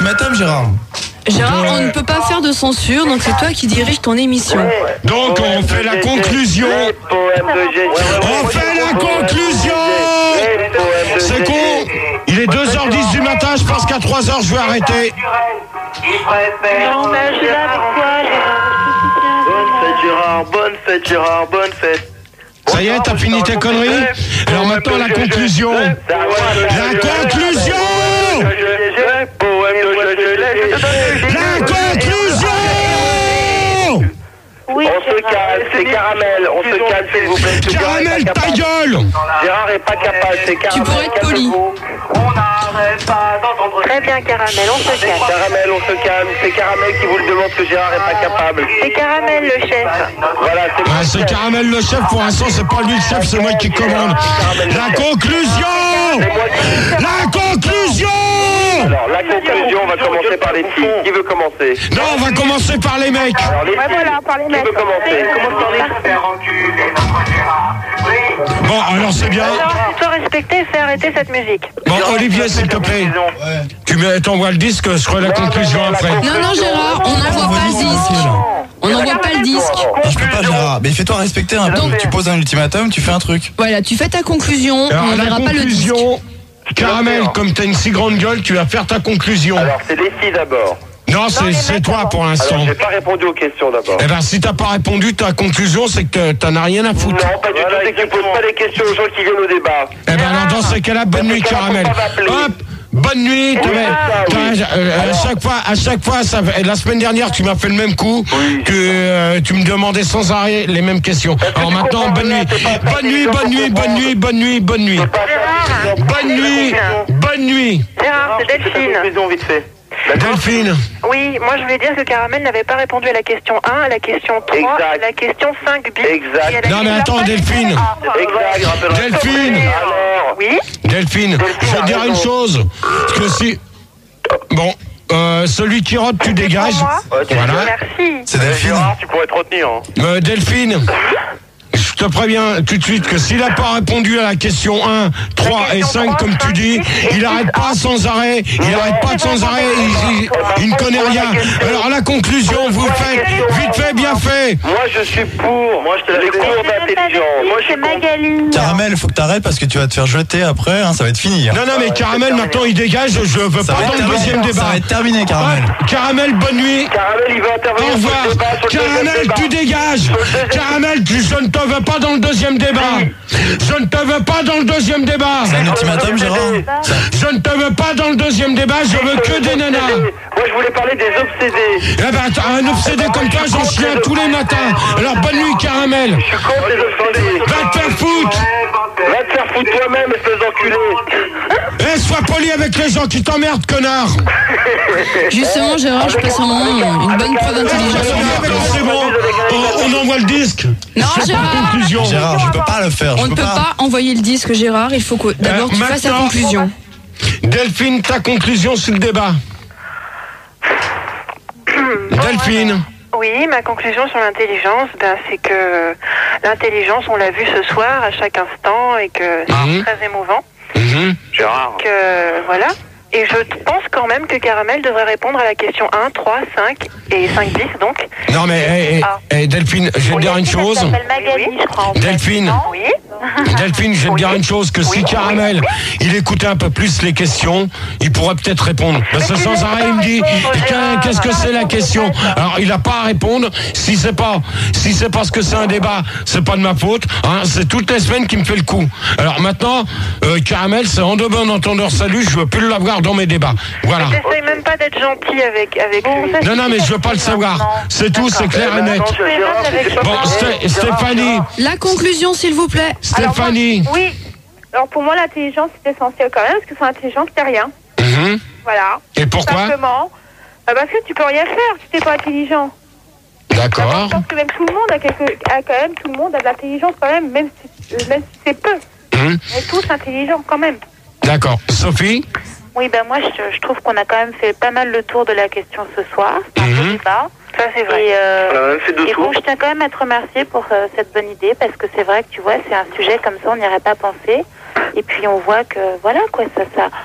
l'ultimatum, Gérard. Gérard, on ne peut pas faire de censure, donc c'est toi qui dirige ton émission. Donc on fait la conclusion. On fait la conclusion. C'est con. Il est 2h10 du matin, je pense qu'à 3h je vais arrêter. Non, mais je suis là avec toi, Gérard. Bonne fête Gérard, bonne fête. Ça y est, t'as fini tes conneries? Alors maintenant la conclusion. La conclusion. La conclusion. Oui, on se calme, c'est Caramel, on se calme s'il vous plaît. Caramel, ta gueule. Gérard est pas capable, c'est Caramel. Tu pourrais être poli. On n'arrête pas d'entendre. Très bien, Caramel, on se calme. Caramel, on se calme, c'est Caramel qui vous le demande que Gérard est pas capable. C'est Caramel le chef. Voilà, C'est Caramel le chef, pour l'instant c'est pas lui le chef, c'est moi qui commande. La conclusion. La conclusion. Alors, la conclusion, on va commencer par les filles. Qui veut commencer? Non, on va commencer par les mecs. Alors, les filles, voilà, par les mecs. Qui veut commencer? Bon, alors c'est bien. Alors, tu dois respecter et faire arrêter cette musique. Bon, Olivier, s'il te plaît. Tu t'envoies le disque, je ferai la conclusion après. Non, Gérard, on n'envoie pas le disque. On n'envoie pas le disque. Non, je peux pas, Gérard. Mais fais-toi respecter un peu. Tu poses un ultimatum, tu fais un truc. Voilà, tu fais ta conclusion, Alors, on ne la verra pas le disque. conclusion, Caramel, comme t'as une si grande gueule, tu vas faire ta conclusion. Alors, c'est les filles d'abord. Non, c'est toi pour l'instant. Alors, j'ai pas répondu aux questions d'abord. Eh ben, si t'as pas répondu, ta conclusion, c'est que t'en as rien à foutre. Non, pas du tout, c'est que tu poses pas les questions aux gens qui viennent au débat. Eh ben, alors, dans ce cas-là, bonne nuit, Caramel. Hop! Bonne nuit, à chaque fois, la semaine dernière, tu m'as fait le même coup, que tu me demandais sans arrêt les mêmes questions. Alors maintenant, bonne nuit. Bonne nuit, bonne nuit, bonne nuit, bonne nuit, bonne nuit. Bonne nuit, bonne nuit. Gérard, c'est Delphine. Conclusion vite fait. Delphine. Oui, moi je voulais dire que Caramel n'avait pas répondu à la question 1, à la question 3, Exact. à la question 5 bis. Exact. Non mais attends, Delphine. Exact, rappelle-moi. Delphine. Alors, Oui. Delphine, je vais te dire une chose. Parce que si... Bon, celui qui rote, tu dégages. Voilà. Merci. C'est Delphine. Gérard, tu pourrais te retenir. Hein. Delphine, je te préviens tout de suite que s'il n'a pas répondu à la question 1, 3 et 5, comme tu dis, il n'arrête pas sans arrêt, il ne connaît rien. Alors la conclusion, vous faites vite fait, bien fait. Moi, je suis pour. Moi, je te les cours d'intelligence. Moi, je suis C'est Magali. Caramel, faut que t'arrêtes parce que tu vas te faire jeter après, hein, ça va être fini. Hein. Non, mais Caramel, maintenant il dégage, je veux Ça pas va dans être le deuxième terminé, débat. ça va être terminé, Caramel. Caramel, bonne nuit. Caramel, il va intervenir. Au revoir. sur le débat, sur le deuxième Caramel, débat. tu dégages. Caramel, je ne te veux pas dans le deuxième débat. Je ne te veux pas dans le deuxième débat. C'est un ultimatum, Gérard. Je ne te veux pas dans le deuxième débat, je veux que des nanas. Moi, je voulais parler des obsédés. Eh ben, un obsédé comme toi, j'en chie un tous les matins. Alors, bonne nuit, Caramel. Je suis contre les obsédés. Va te faire foutre. Va te faire foutre toi-même, espèce d'enculé. Eh, sois poli avec les gens qui t'emmerdent, connard. Justement, Gérard, je passe un moment, une bonne preuve d'intelligence. C'est bon, on envoie le disque. Non, C'est pas Gérard. conclusion. Gérard, je peux pas le faire. On ne peut pas envoyer le disque, Gérard, il faut que d'abord tu fasses ta maintenant- conclusion. Delphine, ta conclusion sur le débat. Delphine. Oui, ma conclusion sur l'intelligence, c'est que l'intelligence, on l'a vu ce soir à chaque instant et que c'est très émouvant. Gérard. Que voilà. Et je pense quand même que Caramel devrait répondre à la question 1, 3, 5 et 5 bis donc. Non mais Delphine, je vais te dire une chose. Elle s'appelle Magali, je crois. en fait. Delphine. Oui. Delphine, je vais te dire une chose, que si Caramel, il écoutait un peu plus les questions, il pourrait peut-être répondre. Parce que sans arrêt, il me dit, qu'est-ce que c'est la question? Alors, il n'a pas à répondre. Si c'est parce que c'est un débat, c'est pas de ma faute. Hein, c'est toutes les semaines qu'il me fait le coup. Alors maintenant, Caramel, c'est en de bon entendeur salut, je veux plus l'avoir dans mes débats. Voilà. J'essaye même pas d'être gentil avec lui. Non, mais je veux pas le savoir. C'est tout, c'est clair et net. Bon, Stéphanie. La conclusion, s'il vous plaît. Stéphanie. Oui. Alors pour moi, l'intelligence est essentielle quand même, parce que sans intelligence, t'es rien. Voilà. Et pourquoi? Simplement. Parce que tu peux rien faire si t'es pas intelligent. D'accord. Je pense que même tout le monde tout le monde a de l'intelligence quand même, même si c'est peu. On est tous intelligents quand même. D'accord. Sophie? Oui, moi je trouve qu'on a quand même fait pas mal le tour de la question ce soir. C'est un peu débat. Ça c'est vrai. Et bon, je tiens quand même à te remercier pour cette bonne idée parce que c'est vrai que tu vois, c'est un sujet comme ça, on n'y aurait pas pensé. Et puis on voit que voilà quoi,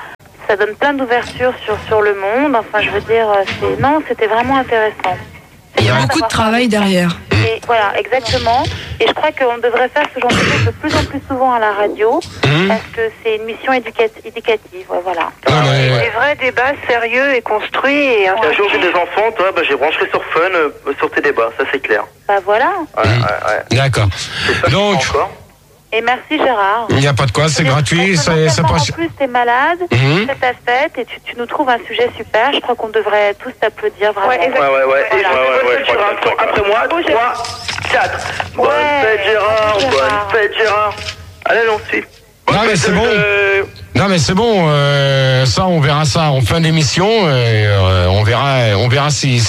ça donne plein d'ouverture sur le monde. Enfin, je veux dire, c'était vraiment intéressant. Il y a beaucoup de travail derrière. Et voilà, exactement. Et je crois qu'on devrait faire ce genre de choses de plus en plus souvent à la radio, parce que c'est une mission éducative. Ouais, voilà. Des vrais débats sérieux et construits. Et un jour j'ai des enfants, toi, je les brancherai sur Fun, sur tes débats, ça c'est clair. Bah voilà. Ouais. D'accord. Donc. Et merci Gérard. Il n'y a pas de quoi, c'est gratuit. C'est pas... En plus, t'es malade, c'est ta fête, et tu nous trouves un sujet super. Je crois qu'on devrait tous t'applaudir vraiment. Ouais. Après moi, 3, 4. Bonne fête Gérard. Allez, on suit. Non mais c'est bon. Non mais c'est bon. Ça, on verra ça en fin d'émission. On verra si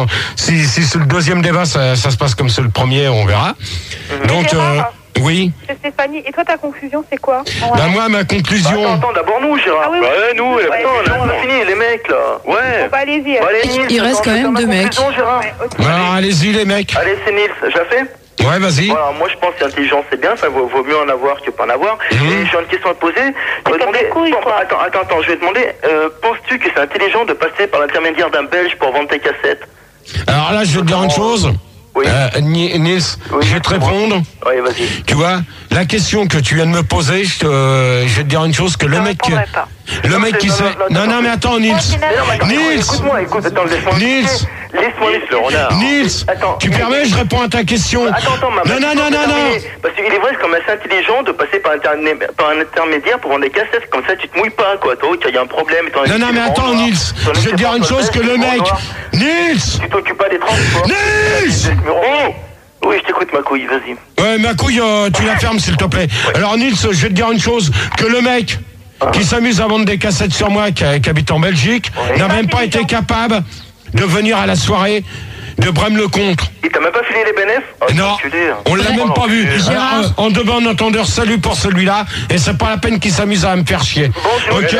le deuxième débat ça se passe comme c'est le premier, on verra. Donc. Oui. Stéphanie, et toi ta conclusion c'est quoi? Moi ma conclusion. Attends, d'abord nous Gérard. Nous, on a fini les mecs là. Ouais. Bon, allez-y. Il reste quand même 2 mecs. Alors allez-y les mecs. Allez, c'est Nils, j'ai fait. Ouais, vas-y. Voilà, moi je pense que l'intelligence c'est bien, ça vaut mieux en avoir que pas en avoir. Et j'ai une question à te poser. Je vais demander, attends, je vais te demander, penses-tu que c'est intelligent de passer par l'intermédiaire d'un Belge pour vendre tes cassettes? Alors là, je vais te dire une chose. Oui. Nils, je vais te répondre. Oui, vas-y. Tu vois, la question que tu viens de me poser, je vais te dire une chose que le mec qui sait. Non, mais attends, Nils. Écoute-moi, attends, laisse-moi le renard. Nils, tu permets, je réponds à ta question. Attends, maman. Non. Parce qu'il est vrai, c'est quand même assez intelligent de passer par un intermédiaire pour vendre des cassettes. Comme ça, tu te mouilles pas, quoi. Toi, il y a un problème. Non, mais attends, Nils. Je vais te dire une chose que le mec. Nils! Tu t'occupes pas des transports. Nils! Oui, je t'écoute, ma couille, vas-y. Ouais, ma couille, tu la fermes, s'il te plaît. Alors, Nils, je vais te dire une chose, que le mec qui s'amuse à vendre des cassettes sur moi, qui habite en Belgique, n'a même pas été capable de venir à la soirée de Brême-le-Comte. Il t'a même pas filé les bénéfices? Non, on l'a même pas vu. En deux bandes entendeurs, salut pour celui-là, et c'est pas la peine qu'il s'amuse à me faire chier. Ok.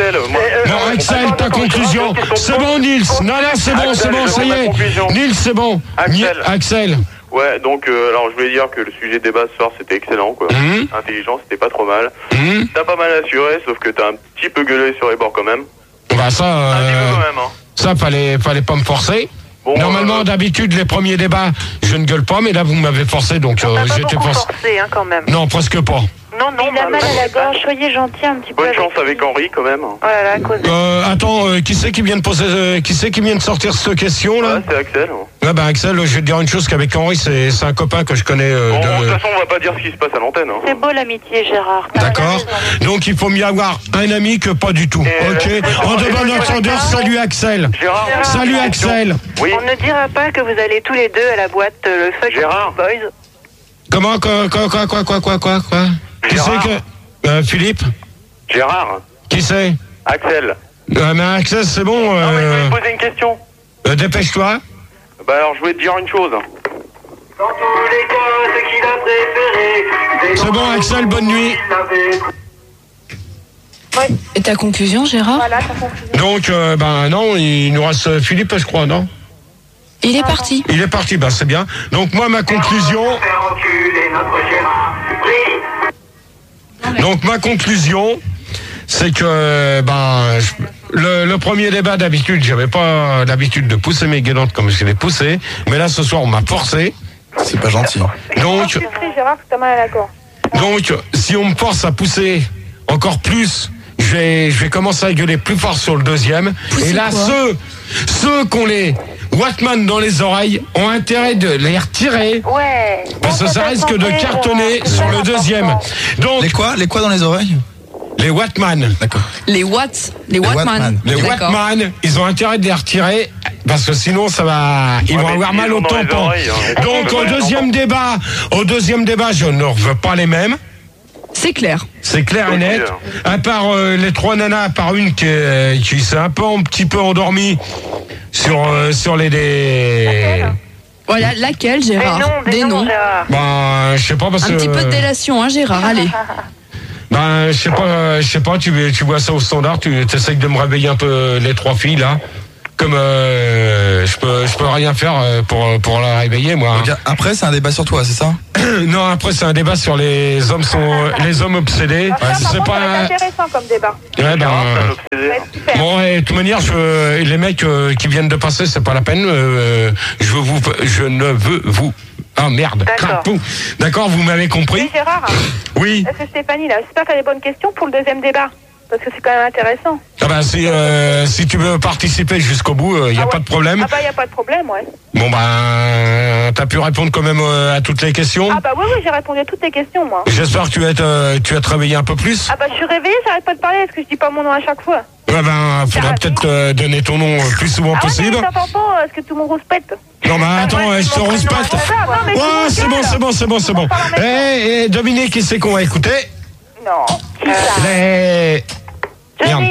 Axel, ta conclusion. C'est bon, Nils. Non, c'est bon, ça y est. Nils, c'est bon. Axel. Ouais, donc alors je voulais dire que le sujet de débat ce soir c'était excellent quoi. Intelligent, c'était pas trop mal. T'as pas mal assuré, sauf que t'as un petit peu gueulé sur les bords quand même. Bah ça, un petit peu quand même, hein. Ça fallait pas me forcer. Bon, normalement, d'habitude, les premiers débats, je ne gueule pas, mais là, vous m'avez forcé, donc j'étais forcé. Quand même. Non, presque pas. Non, il a mal à la gorge, soyez gentil un petit peu. Bonne chance avec Henri, quand même. Voilà, à cause attends, qui c'est qui vient de sortir cette question, là? Ouais, c'est Axel. Ouais, Axel, je vais te dire une chose, qu'avec Henri, c'est un copain que je connais. De toute façon, on va pas dire ce qui se passe à l'antenne. Hein. C'est beau l'amitié, Gérard. D'accord. Donc, il faut mieux avoir un ami que pas du tout. Ok. En devant notre entendeur, salut Axel. Gérard. Salut Axel. Oui. On ne dira pas que vous allez tous les deux à la boîte le Fuck Gérard. Boys. Comment, quoi? Qui c'est que... Philippe? Gérard. Qui c'est? Axel. Mais Axel, c'est bon. Non, mais je voulais te poser une question. Dépêche-toi. Bah alors, je voulais te dire une chose. Dans tous les cas, ce qu'il a préféré. C'est bon, Axel, bonne nuit. Ouais. Et ta conclusion, Gérard? Voilà, ta conclusion. Donc, non, il nous reste Philippe, je crois, non? Il est parti. Il est parti, c'est bien. Donc, moi, ma conclusion... Donc, ma conclusion, c'est que, le premier débat, d'habitude, j'avais pas l'habitude de pousser mes guélantes comme je les poussais, mais là, ce soir, on m'a forcé. C'est pas gentil. Donc, Gérard, t'as mal à la gorge. Donc, si on me force à pousser encore plus, je vais commencer à gueuler plus fort sur le deuxième. Pousser et là, quoi? ceux qui ont les Wattman dans les oreilles ont intérêt de les retirer. Ouais. Parce que ça risque de cartonner sur le deuxième. Donc, Les quoi dans les oreilles? Les Wattman. D'accord. Les Wattman. Les Wattman, ils ont intérêt de les retirer parce que sinon ils vont avoir mal au tampon. Donc au deuxième débat, je ne veux pas les mêmes. C'est clair. C'est clair et net. À part les trois nanas, à part une qui s'est un petit peu endormie sur les. Voilà, laquelle, Gérard? Des noms. Je sais pas parce que. Un petit peu de délation, Gérard, allez. Je sais pas, tu vois ça au standard, tu essayes de me réveiller un peu les trois filles là. comme je peux rien faire pour la réveiller, moi. Donc, après, c'est un débat sur toi, c'est ça? Non, après c'est un débat sur les hommes obsédés. C'est pas intéressant comme débat. Ouais, bon, et de toute manière, les mecs qui viennent de passer, c'est pas la peine. Je ne veux vous. Ah merde. D'accord, vous m'avez compris. Oui, Gérard. Oui. Est-ce que Stéphanie, là, j'espère qu'elle a les bonnes questions pour le deuxième débat? Parce que c'est quand même intéressant. Ah bah si tu veux participer jusqu'au bout, il n'y a pas de problème. Ah bah il n'y a pas de problème, ouais. Bon bah t'as pu répondre quand même à toutes les questions. Ah bah oui, j'ai répondu à toutes les questions, moi. J'espère que tu vas te réveiller un peu plus. Ah bah je suis réveillée, j'arrête pas de parler, est-ce que je dis pas mon nom à chaque fois? Ouais ben faudra peut-être donner ton nom le plus souvent possible. Ah ouais, mais c'est important, est-ce que tout le monde rouspète? Non mais attends, je te rouspète. Ouais, c'est bon. Eh, Dominique, qui c'est qu'on va écouter? Non. Qui ça? Merde.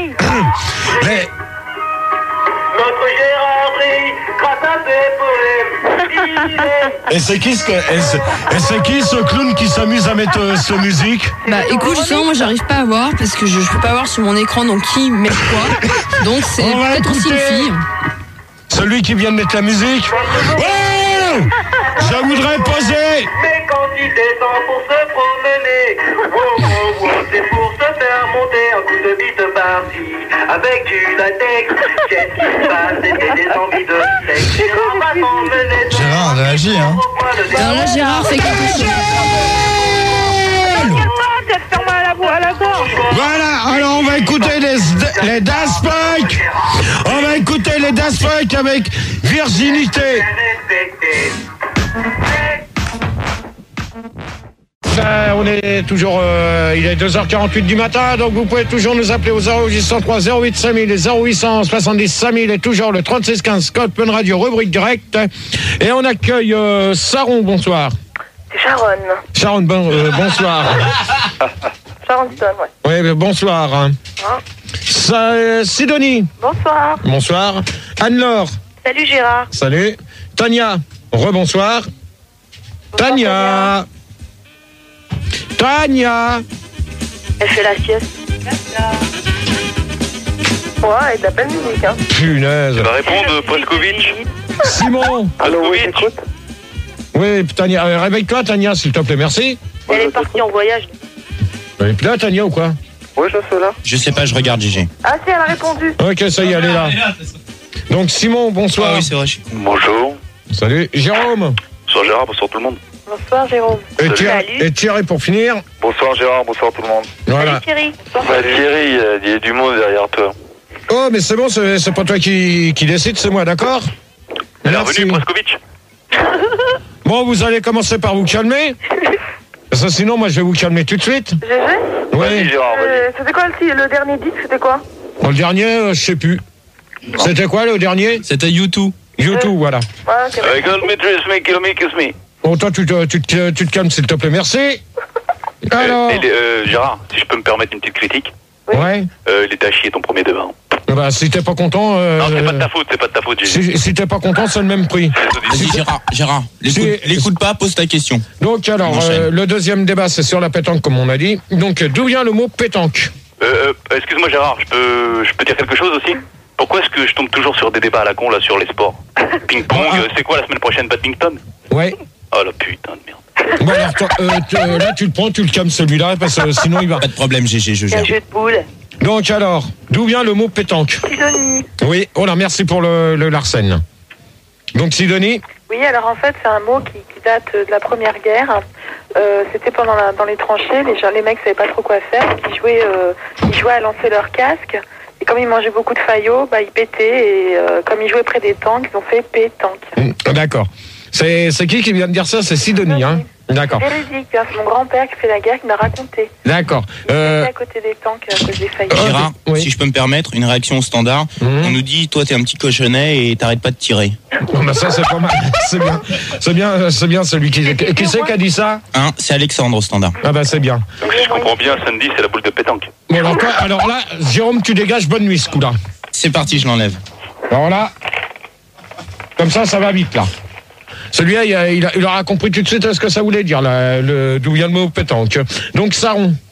Notre Gérard brille grâce à ses poèmes. Et c'est qui ce clown qui s'amuse à mettre cette musique? Bah écoute, justement, moi j'arrive pas à voir parce que je peux pas voir sur mon écran donc qui met quoi. Donc c'est peut-être aussi une fille. Celui qui vient de mettre la musique. Ouais, je voudrais poser. Mais quand il descend pour se promener, c'est pour se faire monter un coup de bite par-ci. Avec du latex, qu'est-ce qui se passe? C'était des envies de sexe. Gérard, réagis, hein. Alors là, Gérard fait quelque chose. À la gorge. Voilà, alors on va écouter les Daft Punk. On va écouter les Daft Punk avec Virginité. On est toujours, il est 2h48 du matin, donc vous pouvez toujours nous appeler au 0803 08 5000 et 0800 70 5000 et toujours le 36 15 code Fun Radio, rubrique directe. Et on accueille Saron, bonsoir. C'est Sharon. Sharon, bonsoir. Sharon Stone, ouais. Oui, bonsoir. Hein? Sidonie. Bonsoir. Bonsoir. Anne-Laure. Salut Gérard. Salut. Tania. Rebonsoir. Tania. Elle fait la sieste. Ouais, elle t'appelle musique, hein. Punaise. Tu vas répondre, Poskovic. Simon. Allô, oui, j'écoute. Oui, Tania, réveille-toi, Tania, s'il te plaît, merci. Elle est partie en voyage. Elle est là, Tania, ou quoi? Oui, je suis là. Je sais pas, je regarde Gigi. Ah si, elle a répondu. Ok, ça y est, elle est là. Donc, Simon, bonsoir. Ah oui, c'est vrai, je suis con. Bonjour. Salut. Jérôme. Bonsoir Gérard, bonsoir tout le monde. Bonsoir Jérôme. Et Thierry pour finir. Bonsoir Gérard, bonsoir tout le monde. Voilà. Salut Thierry. Thierry, il y a du monde derrière toi. Oh, mais c'est bon, c'est pas toi qui décide, c'est moi, d'accord? Bienvenue, Poskovic. Bon, vous allez commencer par vous calmer. Parce que sinon, moi, je vais vous calmer tout de suite. GG. Oui. Gérard, vas-y. C'était quoi le dernier disque, c'était quoi? Le dernier, je sais plus. C'était quoi le dernier? C'était YouTube. YouTube, voilà. Ouais, ok. Kill me, trace me, kill me, kiss me. Bon, toi, tu te calmes, s'il te plaît, merci. Alors. Gérard, si je peux me permettre une petite critique. Ouais. Il était à chier ton premier débat. Bah, si t'es pas content. Non, c'est pas de ta faute, Gigi. Si t'es pas content, c'est le même prix. Vas-y, Gérard, l'écoute pas, pose ta question. Donc, alors, le deuxième débat, c'est sur la pétanque, comme on a dit. Donc, d'où vient le mot pétanque? Excuse-moi, Gérard, je peux dire quelque chose aussi? Pourquoi est-ce que je tombe toujours sur des débats à la con, là, sur les sports? Ping-pong, c'est quoi la semaine prochaine, badminton? Ouais. Oh la putain de merde. Bon, alors, toi, là, tu le prends, tu le calmes celui-là, parce que sinon, il va. Pas de problème, GG, je C'est un gère. jeu de boules. Donc, alors, d'où vient le mot pétanque? Sidonie. Oui, oh là, merci pour le Larsen. Donc, Sidonie? Oui, alors en fait, c'est un mot qui date de la Première Guerre. C'était dans les tranchées, les mecs savaient pas trop quoi faire, donc ils jouaient à lancer leur casque. Et comme ils mangeaient beaucoup de faillots, bah, ils pétaient. Et comme ils jouaient près des tanks, ils ont fait pétanque. D'accord. C'est qui vient de dire ça? C'est Sidonie, hein? D'accord. C'est véridique, hein, c'est mon grand-père qui fait la guerre qui m'a raconté. D'accord. Il était à côté des tanks à cause des faillots. Gérard, oui. si je peux me permettre, une réaction au standard. On nous dit, toi, t'es un petit cochonnet et t'arrêtes pas de tirer. Bon, bah ça, c'est pas mal. C'est bien celui qui c'est qui a dit ça? Hein, c'est Alexandre au standard. Ah bah c'est bien. Donc si je comprends bien, Sandy, c'est la boule de pétanque. Bon, alors là, Jérôme, tu dégages, bonne nuit ce coup-là. C'est parti, je l'enlève. Alors là, comme ça va vite là. Celui-là, il aura compris tout de suite ce que ça voulait dire, là, d'où vient le mot pétanque. Donc, Saron.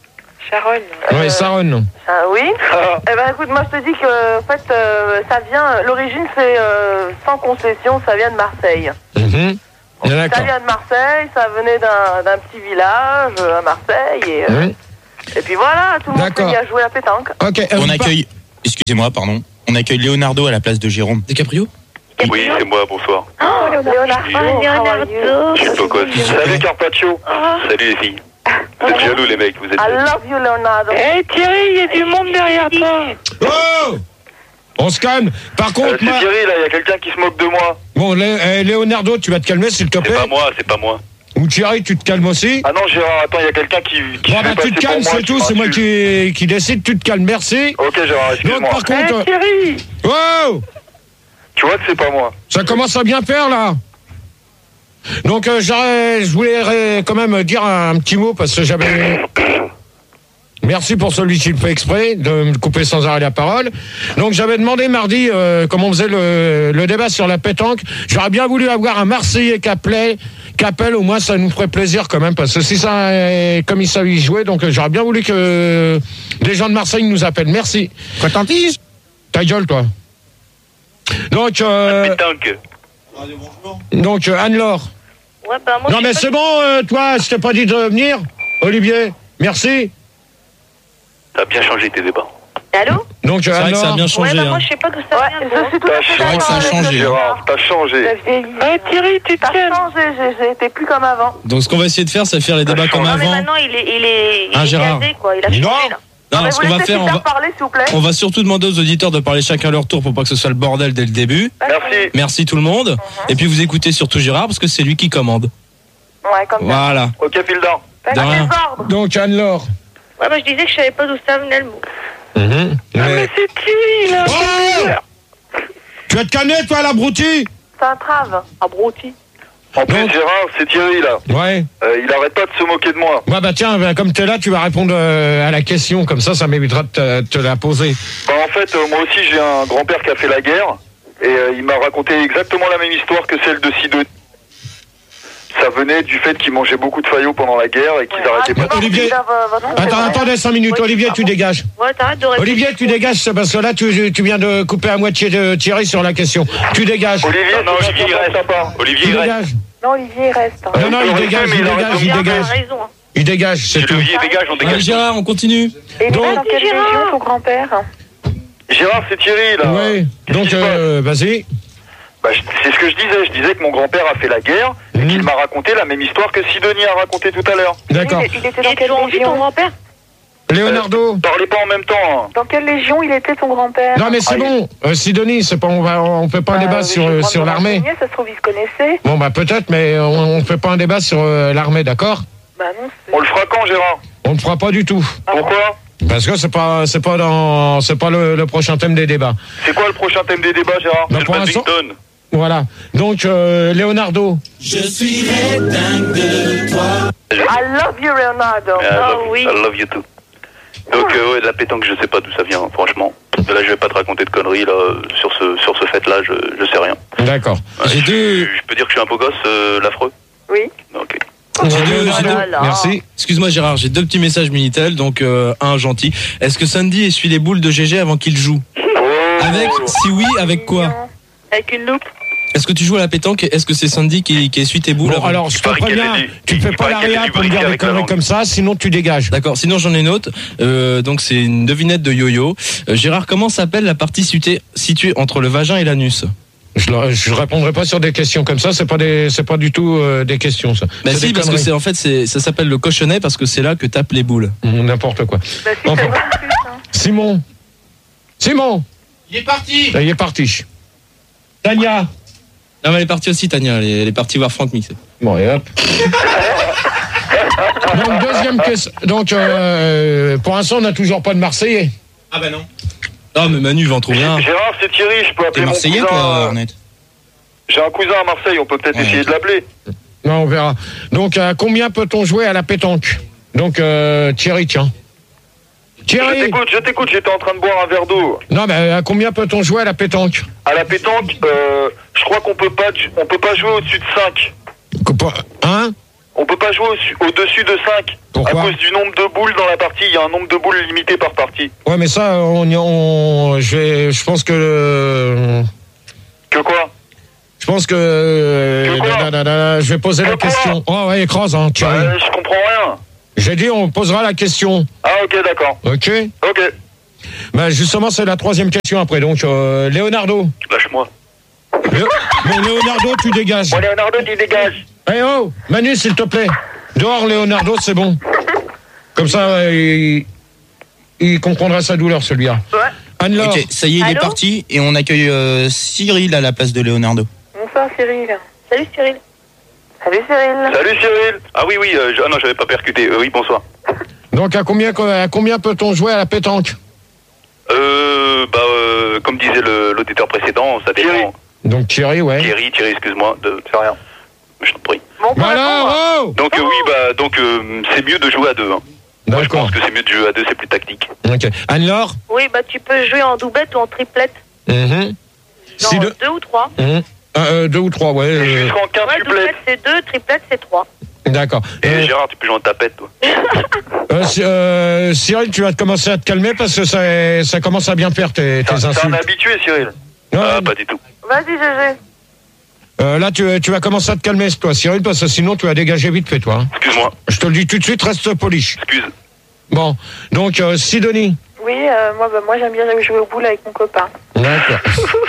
Sharon. Oui, Sharon. Oui. Eh ben écoute, moi je te dis que en fait, ça vient. L'origine c'est sans concession, ça vient de Marseille. D'accord. Ça vient de Marseille, ça venait d'un petit village à Marseille et puis voilà, tout le monde s'est mis à jouer à pétanque. Ok. On accueille. Excusez-moi, pardon. On accueille Leonardo à la place de Jérôme. DiCaprio. Oui, c'est moi, bonsoir. Oh, Leonardo. Je sais pas quoi. Salut Carpaccio. Salut les filles. Vous êtes jaloux les mecs, vous êtes I love you Leonardo. Hey Thierry, il y a du monde derrière toi. Oh, on se calme. Par contre, c'est Thierry, là, il y a quelqu'un qui se moque de moi. Bon, Leonardo, tu vas te calmer s'il te plaît. C'est pas moi. Ou Thierry, tu te calmes aussi. Ah non, Gérard, attends, il y a quelqu'un qui bon, bah, tu te calmes, c'est tout, c'est moi qui décide, tu te calmes, merci. Ok, Gérard, excuse-moi. Donc, par contre... Thierry. Wow. Tu vois que c'est pas moi. Ça commence à bien faire, là. Donc, je voulais quand même dire un petit mot, parce que j'avais... Merci pour celui qui le fait exprès, de me couper sans arrêt la parole. Donc, j'avais demandé mardi, comment on faisait le débat sur la pétanque. J'aurais bien voulu avoir un Marseillais qui appelle, au moins ça nous ferait plaisir quand même, parce que si ça, comme ils savent y jouer, donc j'aurais bien voulu que des gens de Marseille nous appellent. Merci. Quoi t'en dis? Ta gueule, toi. Donc, pétanque. Donc, Anne-Laure. Ouais, bah, moi, non, mais c'est bon, toi, je t'ai pas dit de venir. Olivier, merci. T'as bien changé tes débats. Allô? Donc, c'est vrai que ça a bien changé. Ouais, bah, moi, je sais pas d'où ça vient. C'est vrai que ça a changé. Gérard, t'as changé. Hey Thierry, tu te calmes. J'étais plus comme avant. Donc ce qu'on va essayer de faire, c'est faire les débats comme Non, mais avant. maintenant, il est Gérard. gazé, quoi. Il a changé, là. Non, ce qu'on va faire, parler, s'il vous plaît. on va surtout demander aux auditeurs de parler chacun à leur tour pour pas que ce soit le bordel dès le début. Merci. Merci tout le monde. Et puis vous écoutez surtout Gérard parce que c'est lui qui commande. Ouais, comme ça. Voilà. Ok, file d'or. De rien. Donc, Anne-Laure. Ouais, bah, je disais que je savais pas d'où ça venait, le mot. Mais c'est Thierry, là. Oh, tu vas te calmer, toi, l'abruti? C'est un trave. Abruti. En plus, Gérard, c'est Thierry, là. Ouais. Il arrête pas de se moquer de moi. Ouais, bah tiens, comme t'es là, tu vas répondre à la question, comme ça m'évitera de te la poser. Bah, en fait, moi aussi, j'ai un grand-père qui a fait la guerre, et il m'a raconté exactement la même histoire que celle de Sidonie. Ça venait du fait qu'ils mangeaient beaucoup de faillots pendant la guerre et qu'ils arrêtaient pas de... Olivier, attendez 5 minutes. Olivier, tu dégages. Ouais, t'arrêtes de répéter. Olivier, tu dégages, c'est parce que là, tu viens de couper à moitié de Thierry sur la question. Tu dégages. Olivier, non, Olivier, il reste pas. Olivier, Tu il reste. dégages. Non, Olivier, il reste. Non, il dégage, il dégage. Il dégage, c'est tout. Olivier, dégage, on dégage. Allez, Gérard, on continue. Et donc, dans quelle région, ton grand-père? Gérard, c'est Thierry, là. Oui, donc, vas-y. Bah, c'est ce que je disais. Je disais que mon grand-père a fait la guerre et qu'il m'a raconté la même histoire que Sidonie a raconté tout à l'heure. D'accord. Il était dans quelle région, ton grand-père? Leonardo. Parlez pas en même temps. Hein. Dans quelle légion il était, ton grand-père? Non, mais c'est bon. Sidonie, c'est pas, on fait pas un débat sur l'armée. Ça se trouve, ils se connaissaient. Bon, bah peut-être, mais on fait pas un débat sur l'armée, d'accord? Bah non. On le fera quand, Gérard? On le fera pas du tout. Pourquoi? Parce que c'est pas le prochain thème des débats. C'est quoi le prochain thème des débats, Gérard? Bah, C'est pour le l'instant- badminton. Voilà. Donc, Leonardo. Je suis dingue de toi. I love you, Leonardo. I love you too. Donc, ouais, de la pétanque, je sais pas d'où ça vient, franchement. Là, je vais pas te raconter de conneries, là, sur ce fait-là, je sais rien. D'accord. J'ai deux. Je peux dire que je suis un beau gosse, l'affreux? Oui. Ok. Merci. Excuse-moi Gérard, j'ai deux petits messages Minitel, donc un gentil. Est-ce que Sandy essuie les boules de GG avant qu'il joue? Avec, si oui, avec quoi? Avec une loupe. Est-ce que tu joues à la pétanque? Est-ce que c'est Sandy qui essuie tes boules? Bon, alors, je te préviens, tu fais pas la réa pour me dire des conneries comme ça, sinon tu dégages. D'accord, sinon j'en ai une autre. Donc c'est une devinette de yo-yo. Gérard, comment s'appelle la partie située entre le vagin et l'anus? Je répondrai pas sur des questions comme ça, c'est pas du tout des questions ça. Bah si, parce que ça s'appelle le cochonnet parce que c'est là que tapent les boules. N'importe quoi. Bah si, Enfin. Simon. Il est parti. Il est parti. Tania. Non mais elle est partie aussi Tania, elle est partie voir Franck mixer. Bon et hop. Donc deuxième question. Donc pour l'instant on n'a toujours pas de Marseillais. Ah bah non. Ah mais Manu va en trouver un. Gérard, c'est Thierry, je peux appeler T'es mon Marseillais cousin. toi, Arnett? J'ai un cousin à Marseille, on peut peut-être essayer de l'appeler. Non, on verra. Donc à combien peut-on jouer à la pétanque? Donc Thierry, tiens. Thierry. Je t'écoute, j'étais en train de boire un verre d'eau. Non, mais à combien peut-on jouer à la pétanque? À la pétanque, je crois qu'on peut pas jouer au-dessus de 5. Hein? On peut pas jouer au-dessus de 5. Pourquoi ? À cause du nombre de boules dans la partie. Il y a un nombre de boules limité par partie. Ouais, mais ça, je pense que... Que quoi ? Je pense que... je vais poser la question. Oh ouais, écrase, hein, Thierry. Je comprends rien. J'ai dit, on posera la question. Ah, ok, d'accord. Ok. Ok. Bah, justement, c'est la 3e question après. Donc, Leonardo. Lâche-moi. Bon, Leonardo, tu dégages. Bon, Leonardo, tu dégages. Eh oh, Manu, s'il te plaît. Dehors, Leonardo, c'est bon. Comme ça, il comprendra sa douleur, celui-là. Ouais. Anne-Laure. Ok, ça y est, il est parti et on accueille Cyril à la place de Leonardo. Bonsoir Cyril. Salut Cyril. Salut Cyril. Salut Cyril. Ah oui, ah non, j'avais pas percuté. Oui, bonsoir. Donc, à combien peut-on jouer à la pétanque ? Comme disait l'auditeur précédent, ça dépend. Donc Thierry, ouais. Thierry, excuse-moi, c'est rien. Je t'en prie. Bon, voilà, oh donc c'est mieux de jouer à 2. Hein. Moi, je pense que c'est mieux de jouer à 2, c'est plus tactique. Ok. Anne-Laure ? Oui, tu peux jouer en doublette ou en triplette. Genre 2 ou 3. 2 ou 3, ouais. Jusqu'en 15 triplette. Doublette c'est 2, triplette c'est 3. D'accord. Et Gérard, tu peux jouer en tapette, toi. Cyril, tu vas commencer à te calmer parce que ça commence à bien faire tes insultes. T'es un habitué, Cyril. Ah, pas du tout. Vas-y, GG. Là, tu vas commencer à te calmer, toi, Cyril, parce que sinon, tu vas dégager vite fait, toi. Excuse-moi. Je te le dis tout de suite, reste poli. Excuse. Bon, donc, Sidonie. Oui, moi j'aime bien jouer aux boules avec mon copain. D'accord.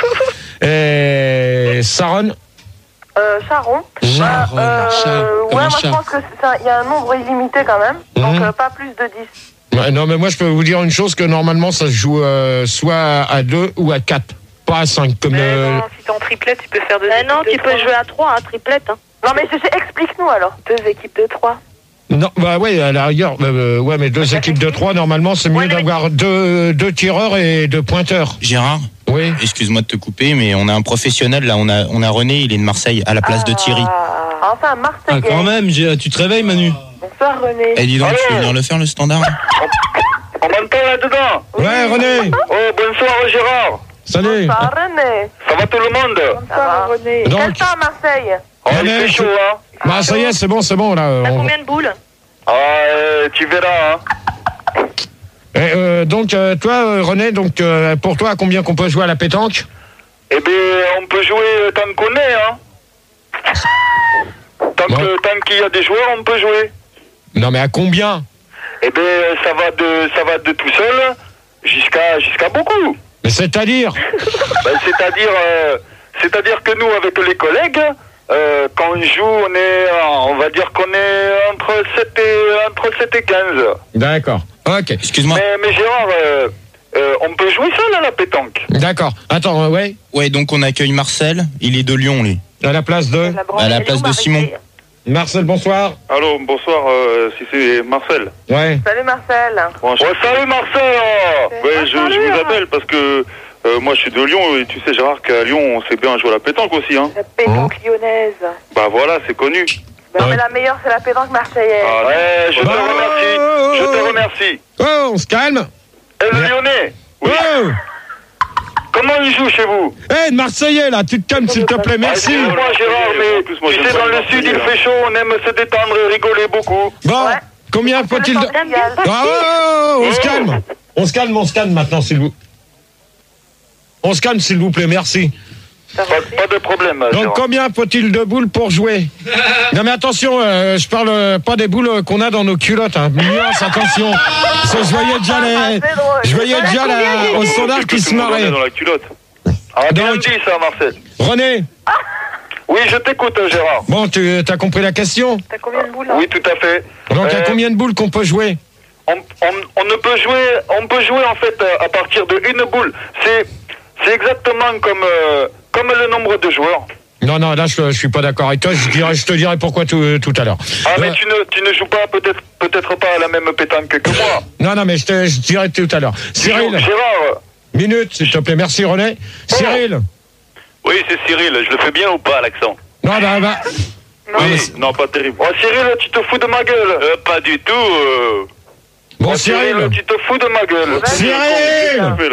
Et Sharon. Sharon. Moi je pense qu'il y a un nombre illimité quand même, donc pas plus de 10. Ouais, non, mais moi je peux vous dire une chose, que normalement ça se joue soit à 2 ou à 4, pas à 5. Comme non, si t'es en triplette, tu peux faire 2 équipes de 3. Non, tu peux jouer à 3, hein, triplette. Hein. Non mais explique-nous alors. 2 équipes de 3. Non, bah ouais, à la rigueur, ouais, mais 2 équipes de 3, normalement c'est mieux d'avoir 2 tireurs et 2 pointeurs. Gérard ? Oui. Excuse-moi de te couper, mais on a un professionnel là, on a René, il est de Marseille, à la place de Thierry. Enfin, Marseille. Quand même, tu te réveilles, Manu. Bonsoir René. Eh dis donc, tu veux venir le faire le standard ? On m'entend là-dedans ? Ouais, René. Oh, bonsoir Gérard. Salut. Bonsoir René. Ça va tout le monde ? Bonsoir René. Donc, quel temps à Marseille ? Oh, il fait chaud, hein. Bah ça y est, c'est bon là. T'as combien de boules ? Tu verras, hein. Donc, toi, René, pour toi, à combien qu'on peut jouer à la pétanque ? Eh bien, on peut jouer tant qu'on est, hein. Tant qu'il y a des joueurs, on peut jouer. Non, mais à combien ? Eh bien, ça va de tout seul jusqu'à beaucoup. Mais c'est-à-dire ? C'est-à-dire que nous, avec les collègues, quand on joue, on va dire qu'on est entre 7 et 15. D'accord. Ok. Excuse-moi. Mais Gérard, on peut jouer seul à la pétanque. D'accord. Attends, ouais. Ouais, donc on accueille Marcel, il est de Lyon, lui. À la place de Simon. Marcel, bonsoir. Allô, bonsoir, si c'est Marcel. Ouais. Salut Marcel. Salut Marcel. Je vous appelle parce que moi je suis de Lyon et tu sais Gérard qu'à Lyon on sait bien jouer à la pétanque aussi, hein. La pétanque lyonnaise. Bah voilà, c'est connu. Mais la meilleure c'est la pétanque marseillaise. Ah ouais, je te remercie. Oh, on se calme. Et le Lyonnais. Oui. Oh. Comment il joue chez vous ? Le Marseillais là, tu te calmes s'il te plaît, merci. Moi Gérard, mais tu sais dans le sud il fait chaud, on aime se détendre et rigoler beaucoup. Bon, combien faut-il de... On se calme maintenant s'il vous... On se calme s'il vous plaît, merci. Pas de problème. Donc Gérard. Combien faut-il de boules pour jouer ? Non mais attention, je parle pas des boules qu'on a dans nos culottes, hein. Nuance, attention. Je voyais déjà au standard qui se marrait. Dans la culotte. Ah, bien dit ça, Marcel. René. Oui, je t'écoute, Gérard. Bon, tu as compris la question ? T'as combien de boules là ? Oui, tout à fait. Donc à combien de boules qu'on peut jouer ? On peut jouer en fait à partir de une boule. C'est exactement comme le nombre de joueurs. Non, là je suis pas d'accord avec toi. Je te dirai pourquoi tout à l'heure. Ah mais tu ne joues pas peut-être pas à la même pétanque que moi. Non mais je dirai tout à l'heure. Cyril. Gérard. Minute, s'il te plaît. Merci René. Cyril. Oui, c'est Cyril. Je le fais bien ou pas l'accent ? Non non, pas terrible. Oh Cyril, tu te fous de ma gueule ? Pas du tout. Bon Cyril, tu te fous de ma gueule. Cyril.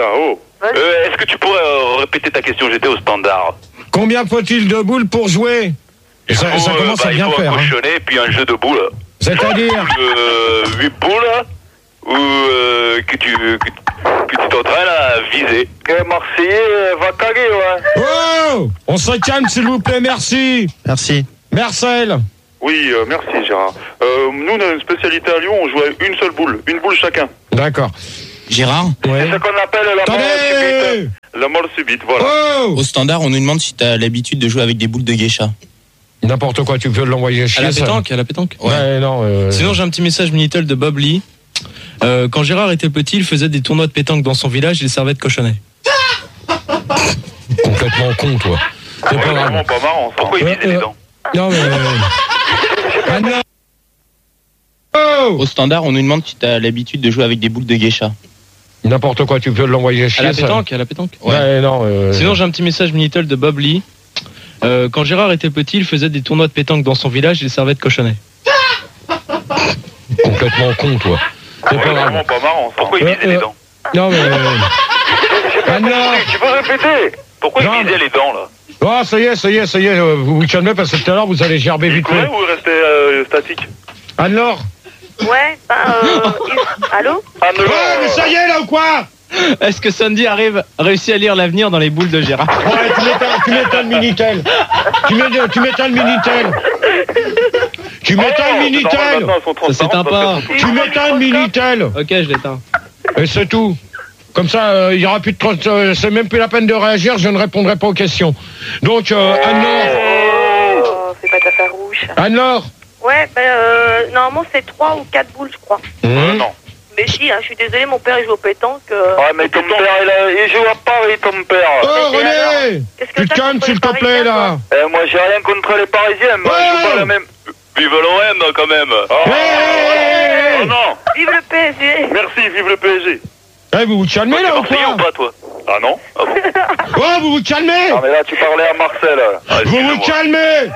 Est-ce que tu pourrais répéter ta question ? J'étais au standard. Combien faut-il de boules pour jouer ? Et ça commence à bien faire. Un cochonnet et puis un jeu de boules. C'est-à-dire 8 boules que tu t'entraînes à viser. Marseillais va caguer, ouais. Oh, on se calme s'il vous plaît, merci. Merci. Marcel. Oui, merci Gérard. Nous, on a une spécialité à Lyon, on joue à une seule boule, une boule chacun. D'accord. Gérard. Ouais. C'est ce qu'on appelle la mort subite. La mort subite, voilà. Oh, Au standard, on nous demande si t'as l'habitude de jouer avec des boules de geisha. n'importe quoi, tu peux l'envoyer chier. À la pétanque. Ouais, non. Sinon, j'ai un petit message Minitel de Bob Lee. Quand Gérard était petit, il faisait des tournois de pétanque dans son village, il servait de cochonnet. Complètement con, toi. C'est pas vraiment pas marrant, ça. Pourquoi il visait les dents? Non, mais... Ah, non. Oh, Au standard, on nous demande si t'as l'habitude de jouer avec des boules de geisha. n'importe quoi, tu peux l'envoyer chier. À la pétanque. Ouais, non. Sinon, j'ai un petit message Minitel de Bob Lee. Quand Gérard était petit, il faisait des tournois de pétanque dans son village, il servait de cochonnet. Complètement con, toi. C'est pas vraiment pas marrant, ça. Pourquoi il visait les dents? Non, mais... Ah, non. Tu peux répéter? Pourquoi il visait les dents, là? Oh, ça y est, vous vous calmez parce que tout à l'heure, vous allez gerber vite fait. Ou il restait statique? Anne-Laure. Ouais, allô? Ouais, mais ça y est, là, ou quoi? Est-ce que Sandy réussit à lire l'avenir dans les boules de Gérard? Ouais, tu m'éteins le Minitel. Tu m'éteins le Minitel. Tu m'éteins le Minitel. Ça s'éteint pas. Tu m'éteins le Minitel. Ok, je l'éteins. Et c'est tout. Comme ça, il y aura plus de... c'est même plus la peine de réagir, je ne répondrai pas aux questions. Donc, Anne-Laure. Oh, c'est pas ta farouche. Anne-Laure. Ouais, normalement c'est 3 ou 4 boules, je crois. Non. Mais si, je suis désolée, mon père il joue au pétanque. Ouais, mais ton père, il joue à Paris, ton père. Oh, René. Tu te calmes, s'il te plaît, là. Moi, j'ai rien contre les Parisiens, mais je joue pas la même... Vive l'OM, quand même. Oh non. Vive le PSG. Merci, vive le PSG. Eh, vous vous calmez, là, ou quoi? Ou pas, toi? Ah non? Ah bon? Oh, vous vous calmez. Non, mais là, tu parlais à Marcel. Vous vous calmez.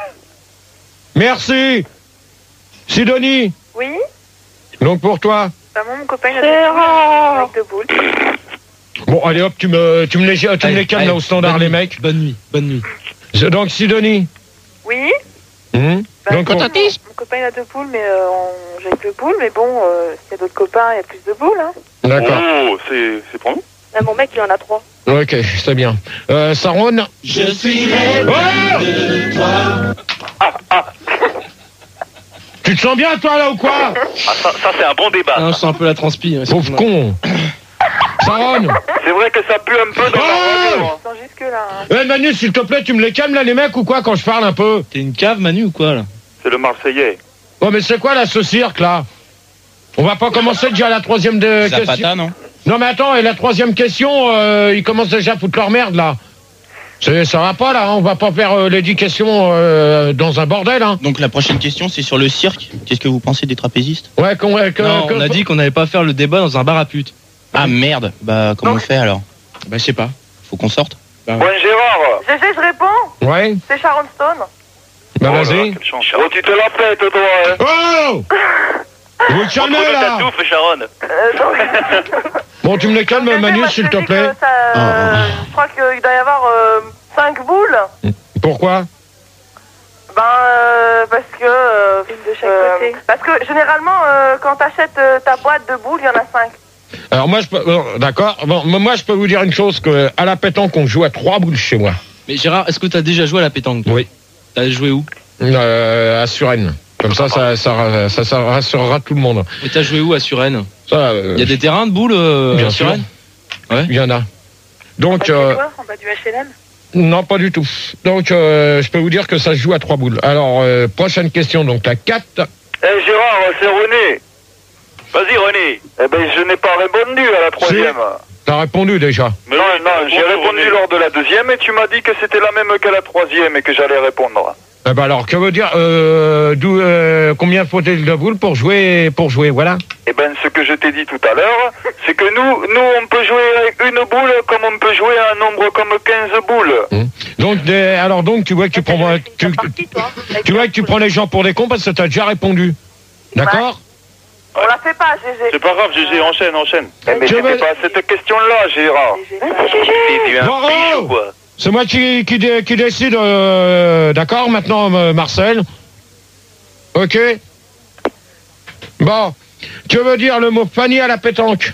Merci. Sidonie. Oui? Donc, pour toi? Bah, moi, mon copain, il a des boules. Bon, allez, hop, tu me les calmes, là, au standard, les mecs. Bonne nuit. Donc, Sidonie. Oui? Donc, mon copain, il a 2 boules, mais j'ai 2 boules, mais bon, s'il y a d'autres copains, il y a plus de boules, hein. D'accord. Oh, c'est pour nous? Là, mon mec, il en a 3. Ok, c'est bien. Saron. Je suis de toi. Tu te sens bien, toi, là, ou quoi? Ça c'est un bon débat. Non, je sens un peu la transpi. Pauvre con. Saron. C'est vrai que ça pue un peu dans la radio. Ils sont jusque là. Hein. Manu, s'il te plaît, tu me les calmes, là, les mecs, ou quoi, quand je parle un peu? T'es une cave, Manu, ou quoi, là? C'est le Marseillais. Oh, mais c'est quoi, là, ce cirque, là? On va pas commencer déjà la 3e question. Zapata, non? Non, mais attends, et la 3e question, ils commencent déjà à foutre leur merde, là. Ça va pas, là, hein, on va pas faire les 10 questions dans un bordel, hein. Donc la prochaine question, c'est sur le cirque. Qu'est-ce que vous pensez des trapézistes? Non, on a dit qu'on n'allait pas faire le débat dans un bar à putes. Ah merde, bah comment on fait alors? Bah je sais pas. Faut qu'on sorte? Bon, Gérard. GG, je réponds. Ouais. C'est Sharon Stone. Bah vas-y. Oh, tu te la pètes, toi, hein. Oh. Vous te calmez, là. Sharon. Bon, tu me les calmes, Manu, s'il te plaît. Je crois qu'il doit y avoir 5 boules. Pourquoi? Parce que... parce que généralement, quand t'achètes ta boîte de boules, il y en a 5. Alors moi, d'accord. Bon, moi, je peux vous dire une chose, que à la pétanque, on joue à 3 boules chez moi. Mais Gérard, est-ce que t'as déjà joué à la pétanque? Oui. T'as joué où? À Suresnes. Comme ça rassurera tout le monde. Et t'as joué où à Suresnes? Il y a des terrains de boules à Suresnes? Ouais. Il y en a. Donc. En bas du HLM? Non, pas du tout. Donc, je peux vous dire que ça se joue à 3 boules. Alors, prochaine question, donc la 4. Gérard, c'est René. Vas-y, René. Eh ben, je n'ai pas répondu à la 3e. T'as répondu déjà. Mais non, j'ai répondu lors de la 2e et tu m'as dit que c'était la même que la 3e et que j'allais répondre. Eh ben alors, que veut dire combien faut-il de boules pour jouer, voilà? Eh ben, ce que je t'ai dit tout à l'heure, c'est que nous, on peut jouer avec une boule comme on peut jouer à un nombre comme 15 boules. Donc, tu vois que tu prends, tu vois que tu prends les gens pour des cons parce que t'as déjà répondu. D'accord? On la fait pas, GG. C'est pas grave, GG, enchaîne. Mais c'était pas cette question-là, Gérard. Vas-y, GG. Tu es un bichou, quoi. C'est moi qui décide, d'accord, maintenant, Marcel. Ok. Bon, que veut dire le mot Fanny à la pétanque?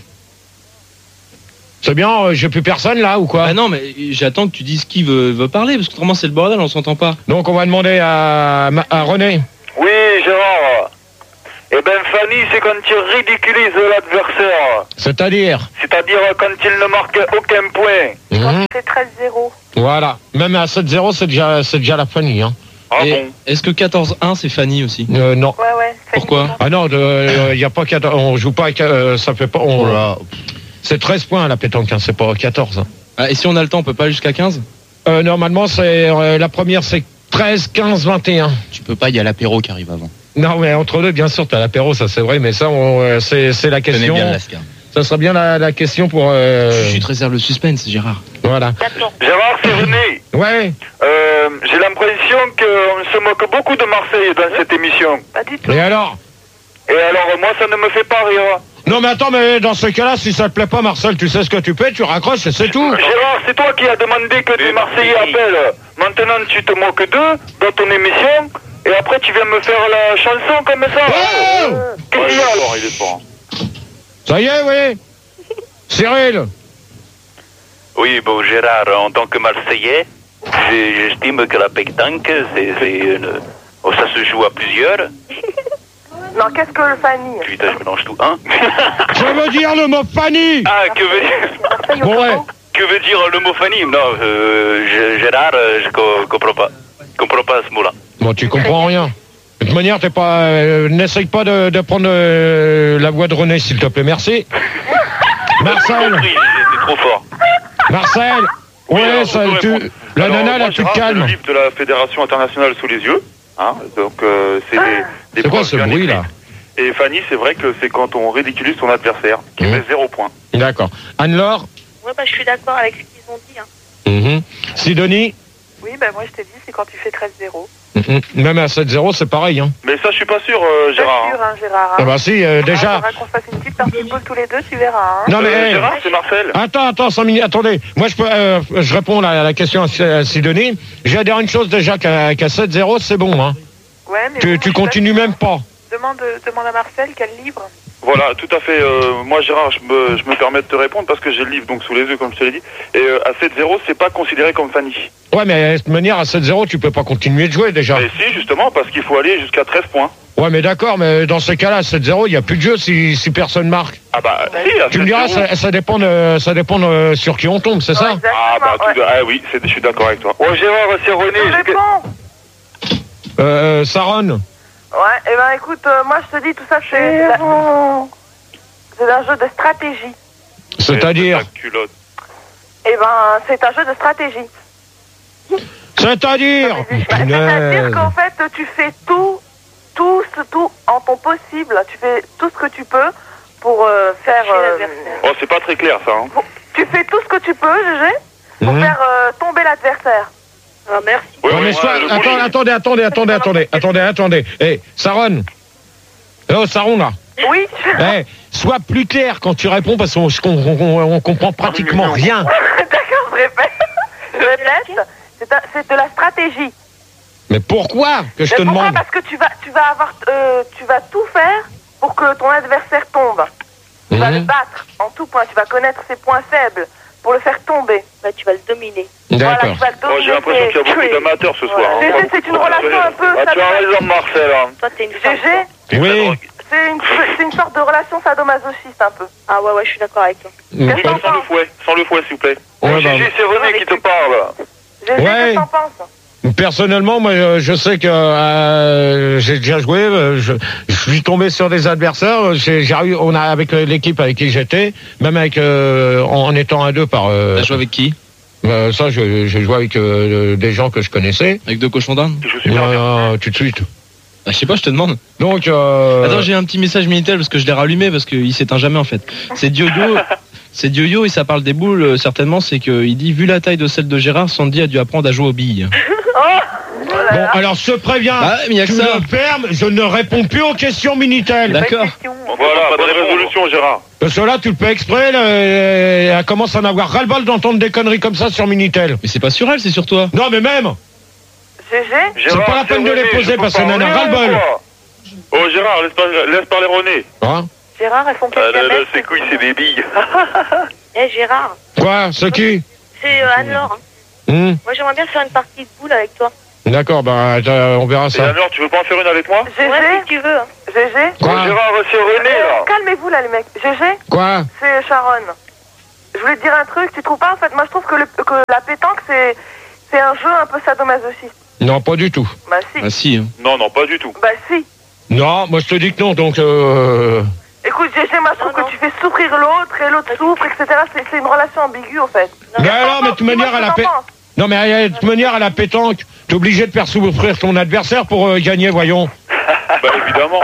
C'est bien, j'ai plus personne là ou quoi? Ah non, mais j'attends que tu dises qui veut parler, parce qu'autrement c'est le bordel, on s'entend pas. Donc on va demander à René. Oui, Gérard. Eh ben, Fanny, c'est quand tu ridiculises l'adversaire. C'est-à-dire quand il ne marque aucun point. C'est 13-0. Voilà. Même à 7-0, c'est déjà la Fanny. Hein. Ah bon? Est-ce que 14-1, c'est Fanny aussi? Non. Ouais. Pourquoi? Ah non, il y a pas 14. On joue pas avec. Ça fait pas. C'est 13 points la pétanque, hein, c'est pas 14. Hein. Ah, et si on a le temps, on peut pas aller jusqu'à 15? Normalement, c'est la première, c'est 13, 15, 21. Tu peux pas, il y a l'apéro qui arrive avant. Non, mais entre deux, bien sûr, t'as l'apéro, ça c'est vrai, mais ça, c'est la question. Bien l'ascar. Ça serait bien la question pour. Je te réserve le suspense, Gérard. Voilà. Gérard, c'est René. Ouais. J'ai l'impression qu'on se moque beaucoup de Marseille dans cette émission. Pas du tout. Et alors, moi, ça ne me fait pas rire. Non, mais attends, mais dans ce cas-là, si ça te plaît pas, Marcel, tu sais ce que tu fais, tu raccroches et c'est tout. Gérard, c'est toi qui as demandé que des Marseillais appellent. Maintenant, tu te moques d'eux dans ton émission, et après, tu viens me faire la chanson comme ça. Oh Qu'est-ce qu'il y a? Il est fort. Ça y est, oui. Cyril. Oui, bon, Gérard, en tant que Marseillais, j'estime que la pétanque, ça se joue à plusieurs. Non, qu'est-ce que le Fanny? Putain, je mélange tout. Hein? Je veux dire le mot Fanny. Ah, que veut dire... Bon, ouais. Que veut dire le mot Fanny? Non, Gérard, je comprends pas ce mot-là. Bon, tu comprends rien. De toute manière, t'es pas. N'essaye pas de prendre la voix de René, s'il te plaît. Merci. Marcel. C'est trop fort. Marcel. Ouais, ça, la nana, là, tu te calmes. J'ai le livre de la Fédération internationale sous les yeux. Hein, donc, c'est des c'est quoi ce bruit, là? Et Fanny, c'est vrai que c'est quand on ridiculise son adversaire, qui met 0 point. D'accord. Anne-Laure? Ouais, je suis d'accord avec ce qu'ils ont dit. Hein. Sidonie? Oui, moi je t'ai dit, c'est quand tu fais 13-0. Même à 7-0, c'est pareil. Hein. Mais ça, je suis pas sûr, Gérard. Pas sûr, hein, Gérard. Hein. Ah bah si, déjà. Il faudra qu'on fasse une petite partie de boule tous les deux, tu verras. Hein. Non mais Gérard, c'est Marcel. Attends, 5 minutes, attendez. Moi, je réponds à la question à Sidonie. Je vais dire une chose déjà, qu'à 7-0, c'est bon. Hein. Ouais, mais tu continues même pas. Demande à Marcel quel livre. Voilà, tout à fait. Moi, Gérard, je me permets de te répondre parce que j'ai le livre donc sous les yeux, comme je te l'ai dit. Et à 7-0, c'est pas considéré comme Fanny. Ouais, mais de toute manière, à 7-0, tu peux pas continuer de jouer déjà. Et si, justement, parce qu'il faut aller jusqu'à 13 points. Ouais, mais d'accord, mais dans ces cas-là, à 7-0, il n'y a plus de jeu si personne marque. Ah bah, si, tu me diras, ça dépend sur qui on tombe, c'est ça? Ah bah, oui, je suis d'accord avec toi. Ouais, Gérard, c'est René. Saron. Ouais, et écoute, moi je te dis, tout ça, c'est un jeu de stratégie. C'est-à-dire? C'est un jeu de stratégie. C'est-à-dire? C'est-à-dire qu'en fait, tu fais tout en ton possible. Tu fais tout ce que tu peux pour faire... Oh, c'est pas très clair, ça. Hein. Tu fais tout ce que tu peux, GG, pour faire tomber l'adversaire. Ah, merci. Oui, mais attendez. Saron. Oh, Saron, là. Oui. Sois plus clair quand tu réponds parce qu'on comprend pratiquement rien. D'accord, je répète. C'est de la stratégie. Mais pourquoi que je te demande? Parce que tu vas tout faire pour que ton adversaire tombe. Tu vas le battre en tout point. Tu vas connaître ses points faibles pour le faire tomber. Tu vas le dominer. D'accord. Voilà, tu vas le dominer. J'ai l'impression qu'il y a beaucoup d'amateurs ce soir. Hein. C'est une relation un peu... tu as raison, Marcel. Hein. Toi, t'es une GG. Oui. C'est une sorte de relation sadomasochiste un peu. Ah ouais, je suis d'accord avec toi. Oui, sans le fouet, s'il vous plaît. Ouais, Gégé, c'est René qui te parle. Gégé, qu'est-ce que t'en penses? Personnellement, moi, je sais que j'ai déjà joué. Je suis tombé sur des adversaires. Avec l'équipe avec qui j'étais, même en étant à deux par. T'as joué avec qui? Ça, j'ai joué avec des gens que je connaissais. Avec deux cochons d'Inde? Tout de suite. Je sais pas, je te demande. Donc. Attends, j'ai un petit message Minitel parce que je l'ai rallumé parce qu'il s'éteint jamais en fait. C'est Dioyo. C'est Dioyo et ça parle des boules. Certainement, c'est qu'il dit vu la taille de celle de Gérard, Sandy a dû apprendre à jouer aux billes. Bon, alors je te préviens, mais y a que tu ça. me fermes, je ne réponds plus aux questions Minitel. D'accord. Bon, Voilà, bonne résolution, Gérard. Parce que là, tu le fais exprès, là, elle commence à en avoir ras-le-bol d'entendre des conneries comme ça sur Minitel. Mais c'est pas sur elle, c'est sur toi. Non, mais même. GG. C'est pas la peine de les poser parce qu'elle en a ras-le-bol. Oh, Gérard, laisse parler René. Hein? Gérard, elles font quel diamètre? Là, ses couilles, c'est des billes. Eh, Gérard. Quoi? C'est qui? C'est Anne-Laure. Moi, j'aimerais bien faire une partie de boule avec toi. D'accord, bah, on verra ça. Et alors, tu veux pas en faire une avec moi? GG. Ouais, si tu veux. GG. Quoi? Gérard, c'est René, là. Calmez-vous, là, les mecs. GG. Quoi? C'est Sharon. Je voulais te dire un truc, tu trouves pas, en fait? Moi, je trouve que la pétanque, c'est un jeu un peu sadomasochiste. Non, pas du tout. Bah, si. Ah si. Non, pas du tout. Bah, si. Non, moi je te dis que non, donc Écoute, GG, moi je trouve que tu fais souffrir l'autre et l'autre souffre, etc. C'est une relation ambiguë en fait. Mais alors, mais de toute manière, Non, mais de toute manière, à la pétanque, t'es obligé de faire souffrir ton adversaire pour gagner, voyons. Bah, évidemment.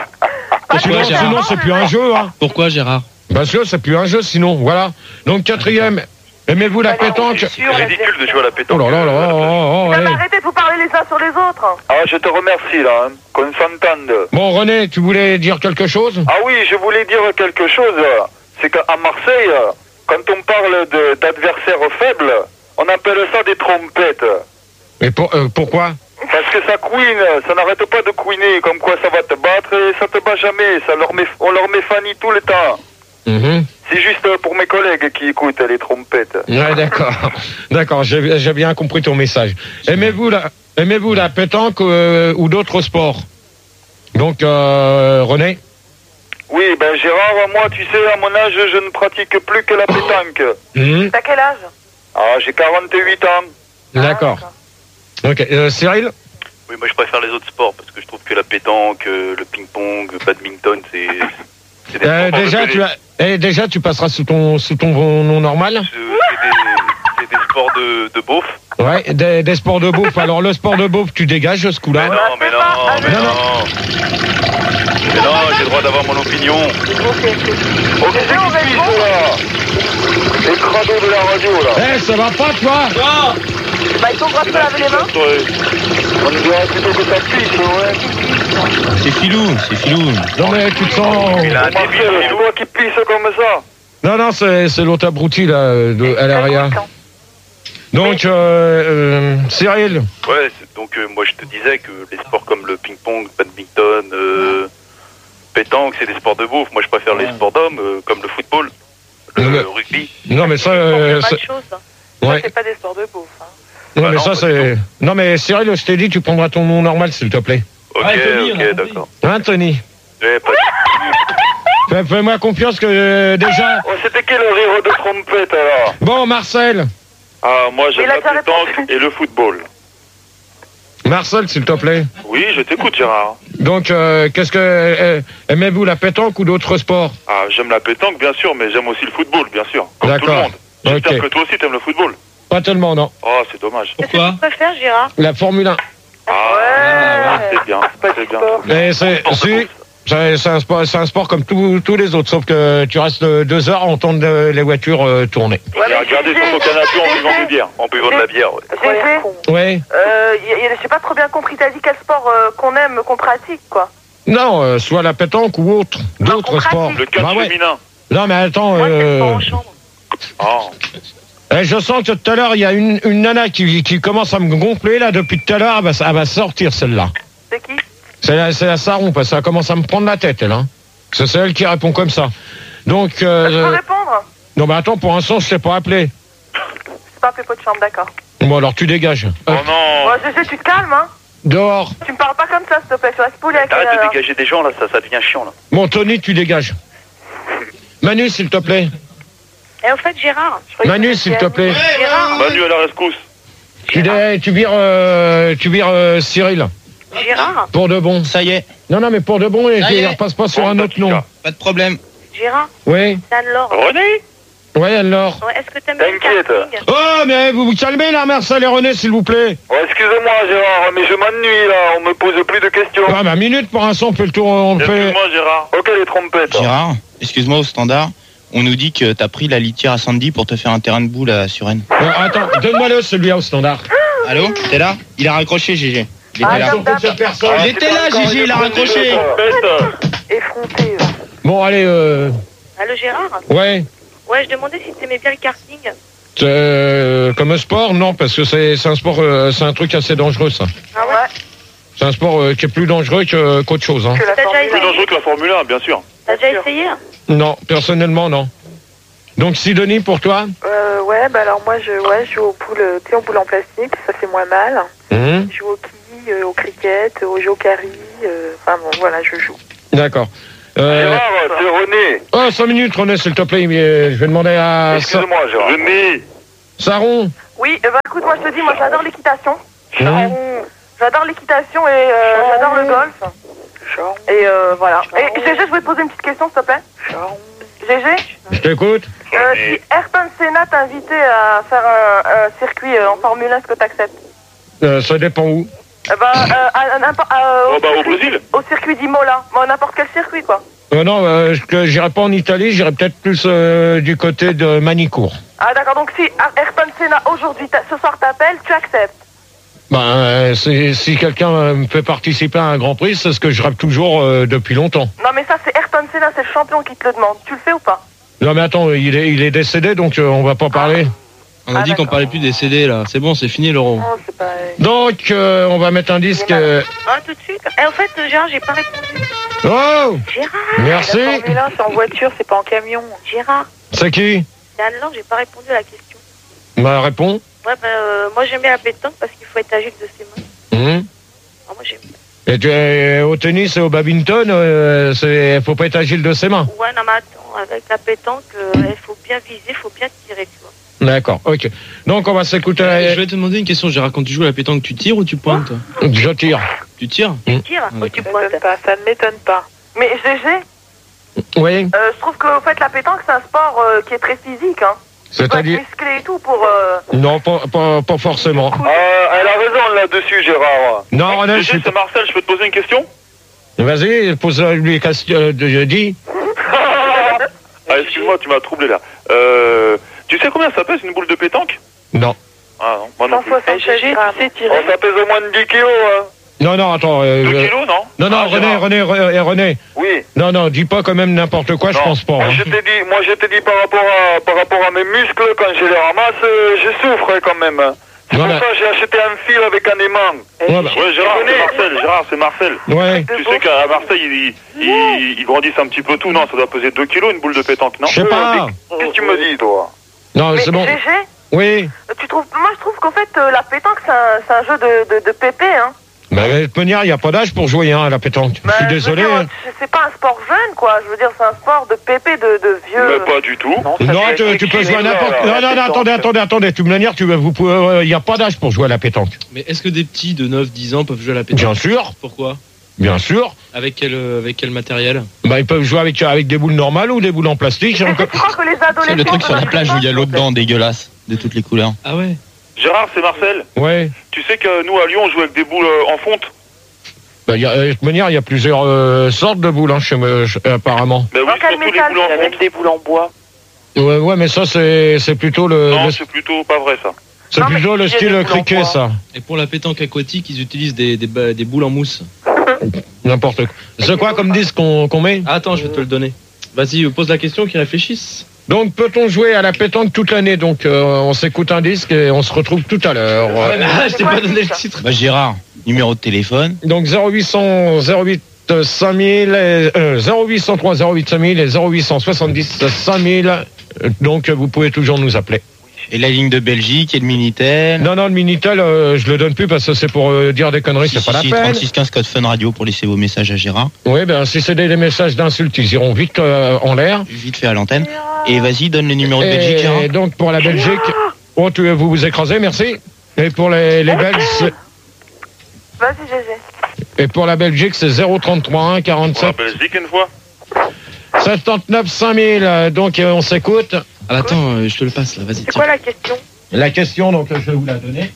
Sinon, c'est plus un jeu, hein. Pourquoi, Gérard? Parce que c'est plus un jeu, sinon, voilà. Donc, quatrième, aimez-vous la pétanque? C'est ridicule de jouer à la pétanque. Oh là là là, allez. Arrêtez de vous parler les uns sur les autres. Ah, je te remercie, là, hein, qu'on s'entende. Bon, René, tu voulais dire quelque chose? Ah oui, je voulais dire quelque chose. C'est qu'à Marseille, quand on parle d'adversaires faibles, on appelle ça des trompettes. Mais pourquoi? Parce que ça couine, ça n'arrête pas de couiner, comme quoi ça va te battre et ça te bat jamais. On leur met Fanny tout le temps. C'est juste pour mes collègues qui écoutent les trompettes. Ouais, d'accord. D'accord, j'ai bien compris ton message. Aimez-vous la pétanque ou d'autres sports? Donc, René? Oui, ben Gérard, moi, tu sais, à mon âge, je ne pratique plus que la pétanque. T'as quel âge? Ah, j'ai 48 ans. D'accord. Ok, Cyril? Oui, moi je préfère les autres sports parce que je trouve que la pétanque, le ping-pong, le badminton, c'est des sports déjà, tu passeras sous ton nom normal? C'est des sports de beauf. Ouais, des sports de beauf. Alors, le sport de beauf, tu dégages ce coup-là? Mais non, j'ai le droit d'avoir mon opinion. Ok, c'est qui pisse, là? Les crados de la radio, là. Eh, ça va pas, toi? Bah, ils sont droits de laver les mains. On dirait plutôt que ça pisse, ouais. C'est filou. Non, mais tu te sens... C'est toi qui pisse comme ça. Non, c'est l'autre abruti, là, à l'arrière. Donc, Cyril? Ouais, donc moi je te disais que les sports comme le ping-pong, badminton, pétanque, c'est des sports de beauf. Moi je préfère les sports d'hommes, comme le football, le rugby. Non, mais ça... Ça, c'est pas des sports de beauf. Hein. Non, mais ça, c'est... Non, mais Cyril, je t'ai dit, tu prendras ton nom normal, s'il te plaît. Ok, d'accord. Hein, Tony? Fais-moi confiance que déjà... Oh, c'était quel rire de trompette, alors? Bon, Marcel. Ah, moi j'aime la pétanque et le football. Marcel, s'il te plaît. Oui, je t'écoute, Gérard. Donc, qu'est-ce que... aimez-vous la pétanque ou d'autres sports? Ah, j'aime la pétanque, bien sûr, mais j'aime aussi le football, bien sûr. Comme tout le monde. J'espère que toi aussi t'aimes le football. Pas tellement, non. Oh, c'est dommage. Pourquoi? Qu'est-ce que tu préfères, Gérard? La Formule 1. C'est bien, c'est bien. Mais c'est un sport comme tous les autres, sauf que tu restes 2 heures à entendre les voitures tourner. J'ai regardé sur ton canapé en buvant de bière. En buvant de la bière, ouais. J'ai pas trop bien compris. T'as dit quel sport qu'on aime, qu'on pratique, quoi? Non, soit la pétanque ou d'autres sports. Le catch féminin. Non, mais attends... Moi, c'est pas en chambre. Oh. Je sens que tout à l'heure, il y a une nana qui commence à me gonfler, là, depuis tout à l'heure, elle va sortir, celle-là. C'est qui? C'est la Saron, parce que ça commence à me prendre la tête, elle, hein. C'est elle qui répond comme ça. Donc... Je peux répondre? Non, mais attends, pour l'instant, je t'ai pas appelé. C'est pas appelé pot de chambre, d'accord. Bon, alors, tu dégages. Oh non. Bon, GG, tu te calmes, hein? Dehors. Tu me parles pas comme ça, s'il te plaît, tu restes poli avec Arrête de dégager des gens, là, ça devient chiant, là. Bon, Tony, tu dégages. Manu, s'il te plaît. Et au fait, Gérard. Manu, s'il te plaît. Gérard. Manu à la rescousse. Tu vires Cyril. Gérard. Pour de bon. Ça y est. Non, mais pour de bon, et il repasse pas sur un autre nom. Pas de problème. Gérard. Oui. C'est Anne-Laure. René? Oui, Anne-Laure. Ouais, est-ce que t'aimes bien le karting? Oh, mais vous vous calmez là, Marcel et René, s'il vous plaît. Oh, excusez-moi, Gérard, mais je m'ennuie là, on me pose plus de questions. Ah, bah, minute pour l'instant, on fait le tour. Excuse-moi, Gérard. Ok, les trompettes. Gérard, excuse-moi au standard. On nous dit que t'as pris la litière à Sandy pour te faire un terrain de boule à Suresnes. Attends, donne-moi-le celui-là au standard. Allô? T'es là? Il a raccroché, GG. Il était là. Il était là, GG, il a raccroché. Effronté. Bon, allez, Allô, Gérard? Ouais. Ouais, je demandais si tu aimais bien le karting. Comme un sport, non, parce que c'est un sport, c'est un truc assez dangereux, ça. Ah ouais? C'est un sport qui est plus dangereux qu'autre chose. Hein. T'as déjà essayé? Plus dangereux que la Formule 1, bien sûr. T'as déjà essayé? Non, personnellement, non. Donc, Sidonie, pour toi? Ouais, bah alors moi, je joue aux poules, tu sais, aux poules en plastique, ça fait moins mal. Je joue au quilles, au cricket, au jokari, enfin bon, voilà, je joue. D'accord. Gérard, c'est René. Oh, 5 minutes, René, s'il te plaît. Je vais demander à... Excuse-moi, Gérard. René. Saron. Oui, bah écoute, moi je te dis, moi j'adore l'équitation. J'adore l'équitation et j'adore le golf. Et voilà. Et GG, je voulais te poser une petite question, s'il te plaît. GG, Je t'écoute. si Ayrton Senna t'invitait à faire un circuit en Formule 1, est-ce que t'acceptes? Ça dépend où. Au Brésil. Au circuit d'Imola. Bon, n'importe quel circuit, quoi. Non, j'irai pas en Italie, j'irai peut-être plus du côté de Manicourt. Ah d'accord, donc si Ayrton Senna aujourd'hui, ce soir t'appelle, tu acceptes? Si quelqu'un me fait participer à un Grand Prix, c'est ce que je rêve toujours depuis longtemps. Non mais ça c'est Ayrton Senna, c'est le champion qui te le demande. Tu le fais ou pas? Non mais attends, il est décédé, donc on va pas parler. On a dit qu'on parlait plus des CD là. C'est bon, c'est fini l'euro. Non, c'est pas... Donc on va mettre un disque. Ah, tout de suite. Et en fait, Gérard, j'ai pas répondu. Oh Gérard. Merci. La Formule 1, c'est en voiture, c'est pas en camion. Gérard. C'est qui? C'est Anne-Laure, j'ai pas répondu à la question. Bah réponds. Ouais, moi j'aime bien la pétanque parce qu'il faut être agile de ses mains. Ah, moi j'aime bien. Et tu es au tennis et au badminton, faut pas être agile de ses mains. Ouais, non mais attends, avec la pétanque, il faut bien viser, il faut bien tirer, tu vois. D'accord, ok. Donc on va s'écouter. Je vais te demander une question, Gérard. Quand tu joues à la pétanque, tu tires ou tu pointes, toi? Je tire. Tu tires? Tu tires ou tu pointes? Ça ne m'étonne pas. Mais GG, Oui. je trouve que en fait, la pétanque, c'est un sport qui est très physique. Hein. C'est-à-dire musclé et tout pour... Non, pas forcément. Elle a raison là-dessus, Gérard. Non, René, c'est Marcel, je peux te poser une question? Vas-y, pose-lui une question de jeudi. Excuse-moi, tu m'as troublé là. Tu sais combien ça pèse une boule de pétanque? Non. Ah non, moi non plus. 176 grammes. Ça pèse au moins de 10 kilos, hein. Non, attends. 2 kilos, non? Non, René. Oui. Non, dis pas quand même n'importe quoi, je pense pas. Moi, je t'ai dit par rapport à mes muscles, quand je les ramasse, je souffre quand même. C'est pour ça que j'ai acheté un fil avec un aimant. Ouais, Gérard, c'est Marcel. Ouais. Tu sais qu'à Marseille, ils grandissent un petit peu tout. Non, ça doit peser 2 kilos une boule de pétanque, non? Je sais pas. Qu'est-ce que tu me dis, toi? Non, c'est bon. GG, oui. Moi, je trouve qu'en fait, la pétanque, c'est un jeu de pépé, hein. Bah, de toute manière, il n'y a pas d'âge pour jouer à la pétanque. Je suis désolé. C'est pas un sport jeune, quoi. Je veux dire, c'est un sport de pépé, de vieux. Mais pas du tout. Non, tu peux jouer à n'importe... Non, attendez. Tu me manière, il n'y a pas d'âge pour jouer à la pétanque. Mais est-ce que des petits de 9-10 ans peuvent jouer à la pétanque? Bien sûr. Pourquoi? Bien sûr. Avec quel matériel? Bah, ils peuvent jouer avec des boules normales ou des boules en plastique. Je crois que les adolescents... C'est le truc sur la plage où il y a l'eau dedans, dégueulasse, de toutes les couleurs. Ah ouais. Gérard, c'est Marcel. Ouais. Tu sais que nous, à Lyon, on joue avec des boules en fonte? Bah, de toute manière, il y a plusieurs sortes de boules, apparemment. Bah oui, surtout les boules en fonte. Même des boules en bois. Ouais, mais ça, c'est plutôt Non, c'est plutôt pas vrai, ça. C'est plutôt le style cricket, ça. Et pour la pétanque aquatique, ils utilisent des boules en mousse. N'importe quoi. C'est quoi comme disque qu'on met? Attends, je vais te le donner. Vas-y, pose la question, qu'ils réfléchissent. Donc, peut-on jouer à la pétanque toute l'année? Donc, on s'écoute un disque et on se retrouve tout à l'heure. Je t'ai pas donné le titre. Bah, Gérard, numéro de téléphone. Donc, 0800 08 5000, 0803 08 5000 et 0870 5000. Donc, vous pouvez toujours nous appeler. Et la ligne de Belgique et le Minitel? Non, le Minitel, je le donne plus parce que c'est pour dire des conneries, c'est pas la peine. 3615 code Fun Radio pour laisser vos messages à Gérard. Oui, si c'est des messages d'insultes, ils iront vite en l'air. Vite fait à l'antenne. Et vas-y, donne le numéro de Belgique, Gérard. Et donc, pour la Belgique, vous vous écrasez, merci. Et pour les Belges, Vas-y, GG. et pour la Belgique, c'est 033 1 47. Pour la Belgique, une fois. 79 5000, donc on s'écoute. Ah, attends, je te le passe là, vas-y. C'est quoi la question? La question, donc je vais vous la donner.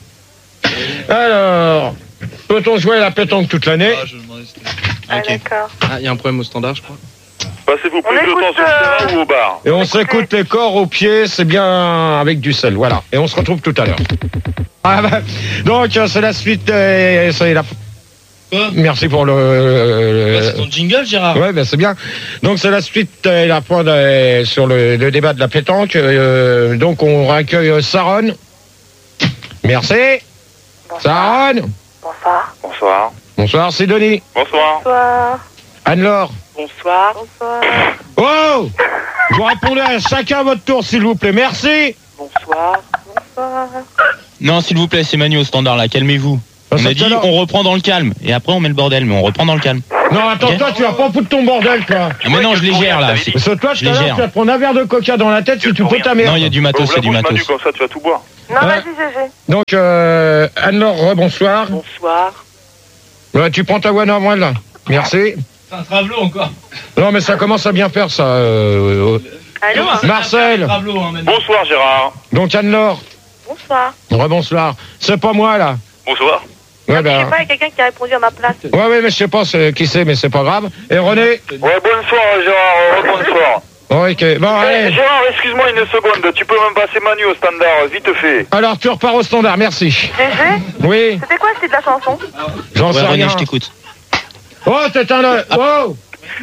Alors, peut-on jouer à la pétanque toute l'année? Ah, d'accord. Ah, il y a un problème au standard, je crois. Passez-vous plus de temps sur le terrain ou au bar? Et on s'écoute les corps aux pieds, c'est bien avec du sel, voilà. Et on se retrouve tout à l'heure. Donc, c'est la suite, c'est la... Merci pour c'est ton jingle, Gérard. Ouais, c'est bien. Donc c'est la suite la fois sur le débat de la pétanque. Donc on accueille Saron. Merci. Bonsoir. Saron. Bonsoir. Bonsoir. Bonsoir, Sidonie. Bonsoir. Bonsoir. Anne-Laure. Bonsoir. Bonsoir. Oh, vous répondez à chacun votre tour, s'il vous plaît. Merci. Bonsoir. Bonsoir. Non, s'il vous plaît, c'est Manu au standard, là, calmez-vous. On a dit, on reprend dans le calme. Et après, on met le bordel, mais on reprend dans le calme. Non, attends, toi, tu vas pas foutre ton bordel, toi. Mais non, je les gère, là. Parce que toi, tout à l'heure, tu vas te prendre un verre de coca dans la tête si tu peux ta merde. Non, il y a du matos, c'est du matos. Manu, comme ça, tu vas tout boire. Non, vas-y, GG. Donc, Anne-Laure, bonsoir. Bonsoir. Ouais, tu prends ta voix normale, là. Merci. C'est un travelot encore. Non, mais ça commence à bien faire, ça. Allô, Marcel. Bonsoir, Gérard. Donc, Anne-Laure. Bonsoir. Rebonsoir. C'est pas moi, là. Bonsoir. Ouais, Je sais pas, il y a quelqu'un qui a répondu à ma place. Ouais, mais je sais pas qui c'est, mais c'est pas grave. Et René. Ouais, bonsoir, Gérard. Bonsoir. Ok, bon, allez. Gérard, excuse-moi une seconde. Tu peux me passer Manu au standard, vite fait. Alors, tu repars au standard, merci. GG. Oui. C'était quoi le titre de la chanson? J'en sais rien. René, je t'écoute. Oh, t'es un... Oh.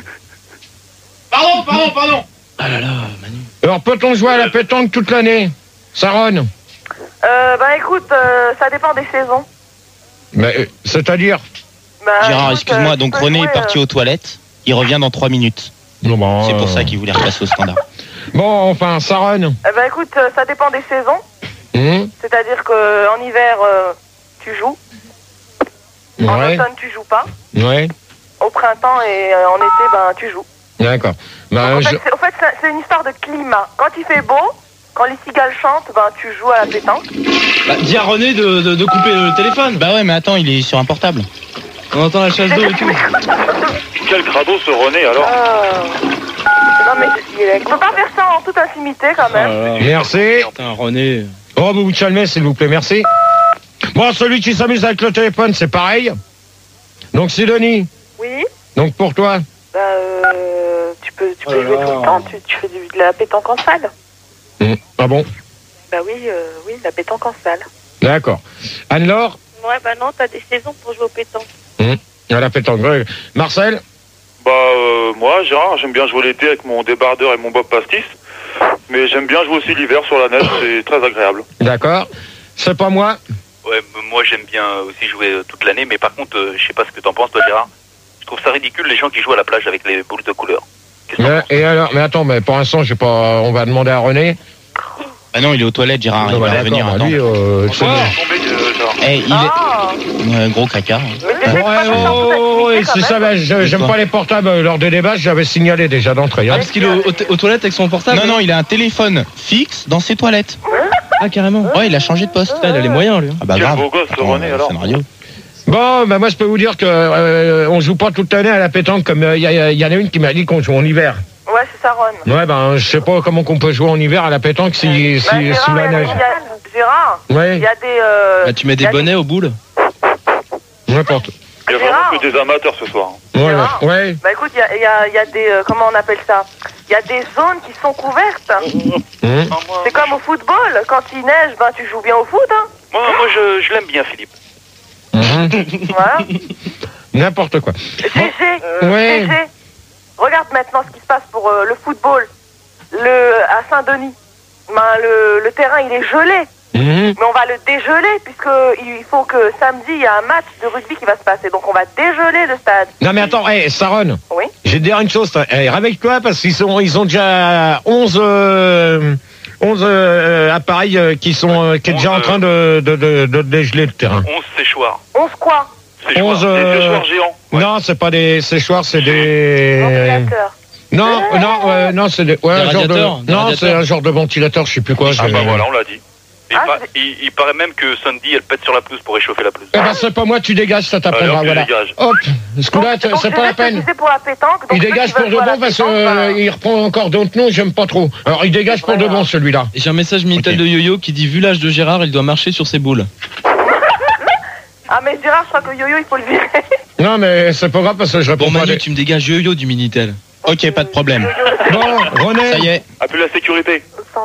Pardon. Ah là là, Manu. Alors, peut-on jouer à la pétanque toute l'année, Saron? Bah écoute, ça dépend des saisons. Mais, c'est-à-dire? Gérard, écoute, excuse-moi, donc René est parti aux toilettes. Il revient dans 3 minutes. Bon, c'est pour ça qu'il voulait repasser au standard. Bon, enfin, Saron. Bah écoute, ça dépend des saisons. C'est-à-dire qu'en hiver, tu joues. En automne, tu joues pas. Ouais. Au printemps et en été, ben tu joues. D'accord. Bah, En fait, c'est une histoire de climat. Quand il fait beau, quand les cigales chantent, ben tu joues à la pétanque. Bah, dis à René de couper le téléphone. Bah ouais, mais attends, il est sur un portable. On entend la chasse d'eau et tout. Quel crado ce René, alors Non mais il peut pas faire ça en toute intimité quand même. Merci. Putain, René. Oh, vous vous calmez, s'il vous plaît, merci. Bon, celui qui s'amuse avec le téléphone, c'est pareil. Donc, Sidonie. Oui. Donc, pour toi. Bah, tu peux jouer tout le temps. Tu fais de la pétanque en salle. Ah bon? Bah oui, la pétanque en salle. D'accord. Anne-Laure? Ouais, bah non, t'as des saisons pour jouer au pétanque. À la pétanque. Marcel? Bah, moi, Gérard, j'aime bien jouer l'été avec mon débardeur et mon bob pastis. Mais j'aime bien jouer aussi l'hiver sur la neige, c'est très agréable. D'accord. C'est pas moi? Ouais, moi j'aime bien aussi jouer toute l'année, mais par contre, je sais pas ce que t'en penses, toi, Gérard. Je trouve ça ridicule les gens qui jouent à la plage avec les boules de couleur. Et alors, mais attends, mais pour l'instant, j'ai pas. On va demander à René. Bah non, il est aux toilettes, Gérard. Il va revenir. Bah lui, il est gros caca. C'est ça, j'aime pas les portables. Lors des débats, j'avais signalé déjà d'entrée. Ah, parce qu'il est aux toilettes avec son portable? Non, il a un téléphone fixe dans ses toilettes. Ah, carrément. Ouais, il a changé de poste. Il a les moyens, lui. Ah bah Quel grave. beau gosse, René, alors. Bon, bah moi je peux vous dire que on joue pas toute l'année à la pétanque comme il y en a une qui m'a dit qu'on joue en hiver. Ouais, c'est ça, Ron. Ouais, ben je sais pas comment qu'on peut jouer en hiver à la pétanque sous la neige. Gérard, ouais. Il y a des... Bah, tu mets des bonnets aux boules? N'importe. Il y a vraiment que des amateurs ce soir. Ouais. Bah écoute, il y a des... comment on appelle ça? Il y a des zones qui sont couvertes. C'est comme au football. Quand il neige, ben tu joues bien au foot, hein. Moi je l'aime bien, Philippe. Voilà. N'importe quoi. GG, regarde maintenant ce qui se passe pour le football. À Saint-Denis. Ben, le terrain, il est gelé. Mais on va le dégeler puisqu'il faut que samedi, il y a un match de rugby qui va se passer. Donc on va dégeler le stade. Non mais attends, Saron. Oui. Je vais te dire une chose. Réveille-toi parce qu'ils ont déjà 11 appareils qui sont déjà en train de dégeler le terrain. 11 séchoirs. 11 quoi? 11 séchoirs géants. Ouais. Non, c'est pas des séchoirs, c'est des ventilateurs. Non, c'est des c'est un genre de ventilateur, je sais plus quoi. Ah bah voilà, on l'a dit. Il paraît même que Sandy, elle pète sur la pelouse pour réchauffer la pelouse. Eh ben, c'est pas moi, tu dégages, ça t'apprendra. Voilà. Hop, ce coup-là, c'est pas la peine. Pour la pétanque, il dégage pour de bon parce qu'il reprend encore d'autres noms, j'aime pas trop. Alors, il dégage pour de bon, celui-là. J'ai un message Minitel de Yo-Yo qui dit: vu l'âge de Gérard, il doit marcher sur ses boules. Ah, mais Gérard, je crois que Yo-Yo, il faut le virer. Non, mais c'est pas grave parce que je réponds pas. Bon, Manu, tu me dégages Yo-Yo du Minitel. Ok, pas de problème. Bon, René. Ça y est. Appelle la sécurité.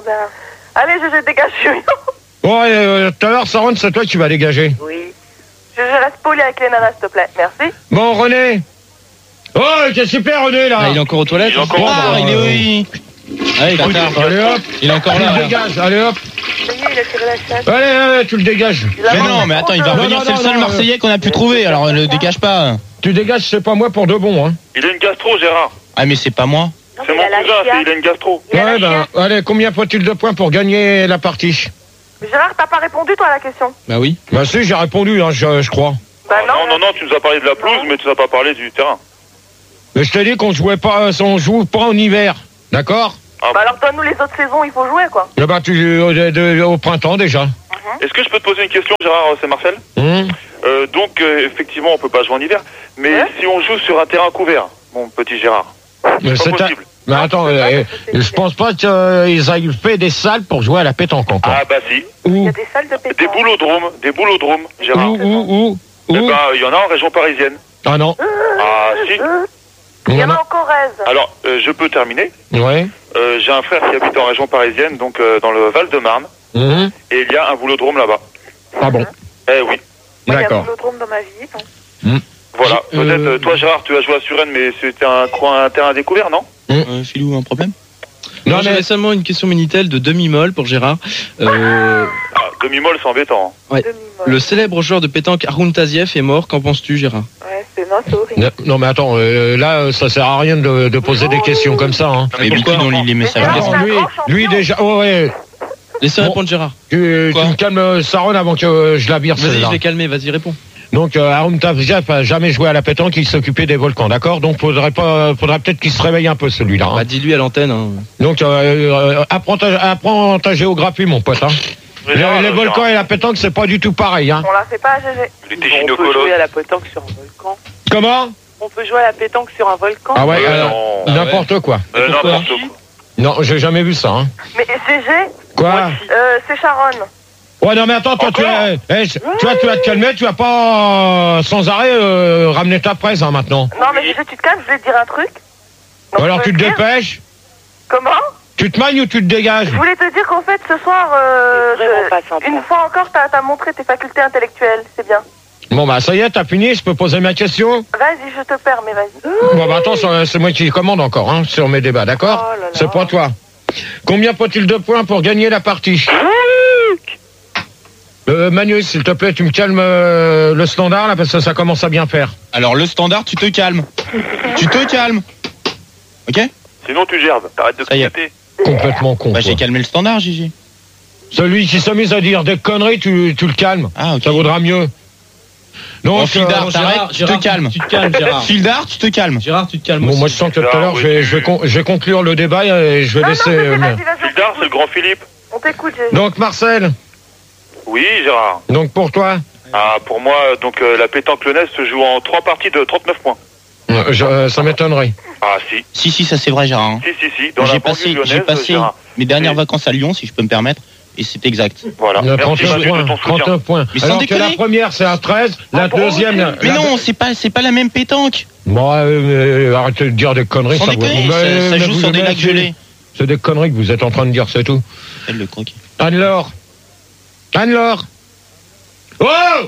Allez, je dégage Yo-Yo. Bon, tout à l'heure, Saron, c'est toi qui vas dégager. Oui. Je reste poli avec les nanas, s'il te plaît. Merci. Bon, René. Oh, c'est super, René, là. Il est encore aux toilettes. Il est encore il est oui. Allez, écoute, allez hop. Il est encore Tu là. le dégages, allez hop. Ça y est, il a tiré la chasse. Allez, tu le dégages. Mais non, mais attends, il va revenir. C'est le seul Marseillais qu'on a pu trouver. Alors ne dégage pas. Tu dégages, c'est pas moi pour de bon, hein. Il a une gastro, Gérard. Ah mais c'est pas moi. C'est mon cousin, il a une gastro. Ouais, ben, allez, combien faut-il de points pour gagner la partie? Gérard, t'as pas répondu, toi, à la question? Bah oui. Bah si, j'ai répondu, hein, je crois. Bah non, tu nous as parlé de la pelouse, mais tu nous as pas parlé du terrain. Mais je t'ai dit qu'on jouait pas, on joue pas en hiver, d'accord? Bah alors donne-nous les autres saisons, il faut jouer, quoi. Eh ben, au printemps déjà. Est-ce que je peux te poser une question, Gérard? C'est Marcel. Donc, effectivement, on peut pas jouer en hiver, mais si on joue sur un terrain couvert, mon petit Gérard, c'est pas possible. Mais attends, je pense pas qu'ils aient fait des salles pour jouer à la pétanque encore. Ah bah si. Il y a des salles de pétanque. Des boulodromes, Gérard. Où Eh ben, il y en a en région parisienne. Ah non. Ah si. Il y en a en Corrèze. Alors, je peux terminer. Ouais. J'ai un frère qui habite en région parisienne, donc dans le Val-de-Marne, et il y a un boulodrome là-bas. Ah bon? Eh oui. Moi, il y a un boulodrome dans ma vie. Voilà. Peut-être, toi, Gérard, tu as joué à Suresnes, mais c'était un terrain découvert, non? Philou, un problème? Non, j'avais seulement une question Minitel de demi-molle pour Gérard. Demi-molle, c'est embêtant. Ouais. Le célèbre joueur de pétanque Haroun Tazieff est mort. Qu'en penses-tu, Gérard? Ouais, c'est horrible. Non, mais attends, là, ça sert à rien de poser des questions comme ça. Hein. Mais pourquoi on lit les messages? Lui déjà, ouais. Laissez répondre Gérard. Tu me calmes Saron avant que je la vire. Vas-y, je l'ai calmé, vas-y, réponds. Donc, Haroun Tazieff a jamais joué à la pétanque, il s'occupait des volcans, d'accord? Donc, faudrait peut-être qu'il se réveille un peu, celui-là. Hein. Bah, dis-lui à l'antenne. Hein. Donc, apprends ta géographie, mon pote. Hein. Les volcans et la pétanque, c'est pas du tout pareil. Hein. On la fait pas à GG. On peut jouer à la pétanque sur un volcan. Comment? On peut jouer à la pétanque sur un volcan. Ah ouais, n'importe quoi. N'importe quoi. Non, j'ai jamais vu ça. Hein. Mais GG? Quoi? C'est Sharon. Ouais, non, mais attends, toi, tu vas te calmer, tu vas pas sans arrêt ramener ta presse hein, maintenant. Non, mais GG, tu te calmes, je vais te dire un truc. Donc, alors, tu te dépêches? Comment? Tu te magnes ou tu te dégages? Je voulais te dire qu'en fait, ce soir, une fois encore, t'as montré tes facultés intellectuelles, c'est bien. Bon, bah, ça y est, t'as fini, je peux poser ma question? Vas-y, je te permets, vas-y. Bon, bah, attends, c'est moi qui commande encore, hein, sur mes débats, d'accord? Oh là là. C'est pour toi. Combien faut-il de points pour gagner la partie? Manu, s'il te plaît, tu me calmes le standard, là, parce que ça commence à bien faire. Alors, le standard, tu te calmes. Tu te calmes. Ok? Sinon, tu gerbes. T'arrêtes de clignoter. Complètement con. Bah, j'ai calmé le standard, Gigi. Celui qui s'est mis à dire des conneries, tu le calmes. Ah, ok. Ça vaudra mieux. Donc, Fildar, t'arrêtes, tu te calmes. Tu te calmes, Gérard. Fildar, tu te calmes. Gérard, tu te calmes. Bon, aussi. moi, je sens que tout à l'heure, je vais conclure le débat et je vais laisser... Fildar, c'est le grand Philippe. On t'écoute, GG. Donc, Marcel. Oui, Gérard. Donc, pour toi? Ah, pour moi, donc la pétanque lyonnaise se joue en 3 parties de 39 points. Ça m'étonnerait. Ah, si. Si, ça c'est vrai, Gérard. Hein. Si. Dans la banlieue lyonnaise, j'ai passé Gérard. mes dernières vacances à Lyon, si je peux me permettre, et c'est exact. Voilà. 39 points. Mais sans Alors que déconner. la première, c'est un 13, la deuxième... Mais non, c'est pas la même pétanque. Bon, arrêtez de dire des conneries. Sans déconner, ça joue sur des lacs gelés. C'est des conneries que vous êtes en train de dire, c'est tout. Elle le croquet. Anne-Laure. Oh!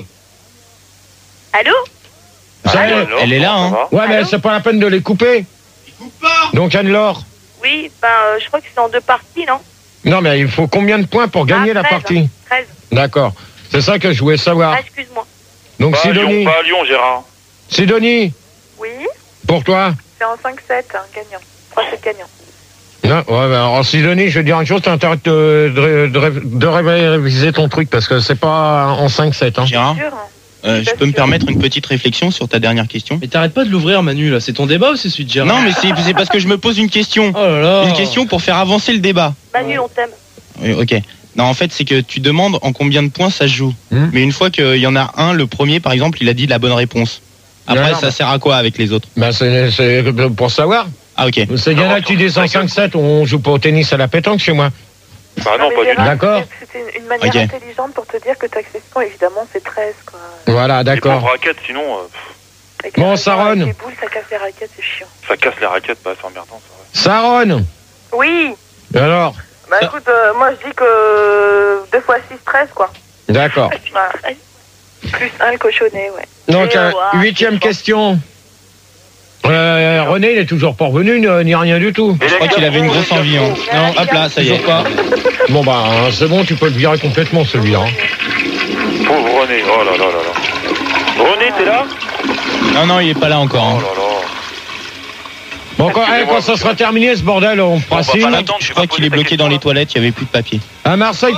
Allô? Elle est là, hein. Ouais, mais c'est pas la peine de les couper. Ils coupent pas. Donc, Anne-Laure. Oui, je crois que c'est en 2 parties, non? Non, mais il faut combien de points pour gagner la 13, partie? 13. D'accord. C'est ça que je voulais savoir. Ah, excuse-moi. Donc, Sidonie. Pas à Lyon, Gérard. Sidonie, Oui? pour toi? C'est en 5-7, gagnant. 3-7 gagnant. Non, ouais, bah, alors Sidonie, je vais dire une chose, t'as intérêt de réviser ton truc, parce que c'est pas en 5-7. Hein. Gérard, je peux me permettre une petite réflexion sur ta dernière question? Mais t'arrêtes pas de l'ouvrir, Manu, là. C'est ton débat ou c'est celui de Gérard? Non, mais c'est parce que je me pose une question. Oh là là. Une question pour faire avancer le débat. Manu, on t'aime. Oui, ok. Non, en fait, c'est que tu demandes en combien de points ça se joue. Mais une fois qu'il y en a un, le premier, par exemple, il a dit la bonne réponse. Après, ça sert à quoi avec les autres? Ben, c'est pour savoir. Ah, ok. C'est bien là qui disent en 5-7, on joue pas au tennis à la pétanque chez moi. Bah non, pas du tout. D'accord. C'était une manière intelligente pour te dire que ta question, évidemment, c'est 13, quoi. Voilà, d'accord. Les raquettes, sinon... Bon, Saron. Les boules, ça casse les raquettes, c'est chiant. Ça casse les raquettes, bah c'est emmerdant, ça. Saron. Oui. Et alors? Bah écoute, moi je dis que 2 x 6, 13, quoi. D'accord. Voilà. Plus 1 le cochonnet, ouais. Donc, 8e question. René, il est toujours pas revenu, ni rien du tout. Je crois qu'il avait une grosse envie. Hein. Non, hop là, ça y est. Pas. Bon, bah, c'est bon, tu peux le virer complètement, celui-là. Pauvre René, oh là là là là. René, t'es là? Non, il est pas là encore. Hein. Oh là là. Bon, quand ça sera terminé, ce bordel, on fera signe. Je crois qu'il est bloqué dans les toilettes, il n'y avait plus de papier. À Marseille,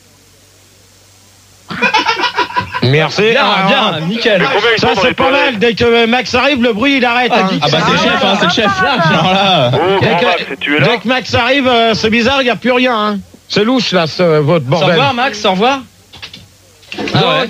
Merci. Bien, nickel. Ça, c'est pas mal. Dès que Max arrive, le bruit, il arrête. Ah bah c'est le chef, c'est le chef. Dès que Max arrive, c'est bizarre, il n'y a plus rien. Hein. C'est louche, là, votre bordel. Au revoir, Max, au revoir.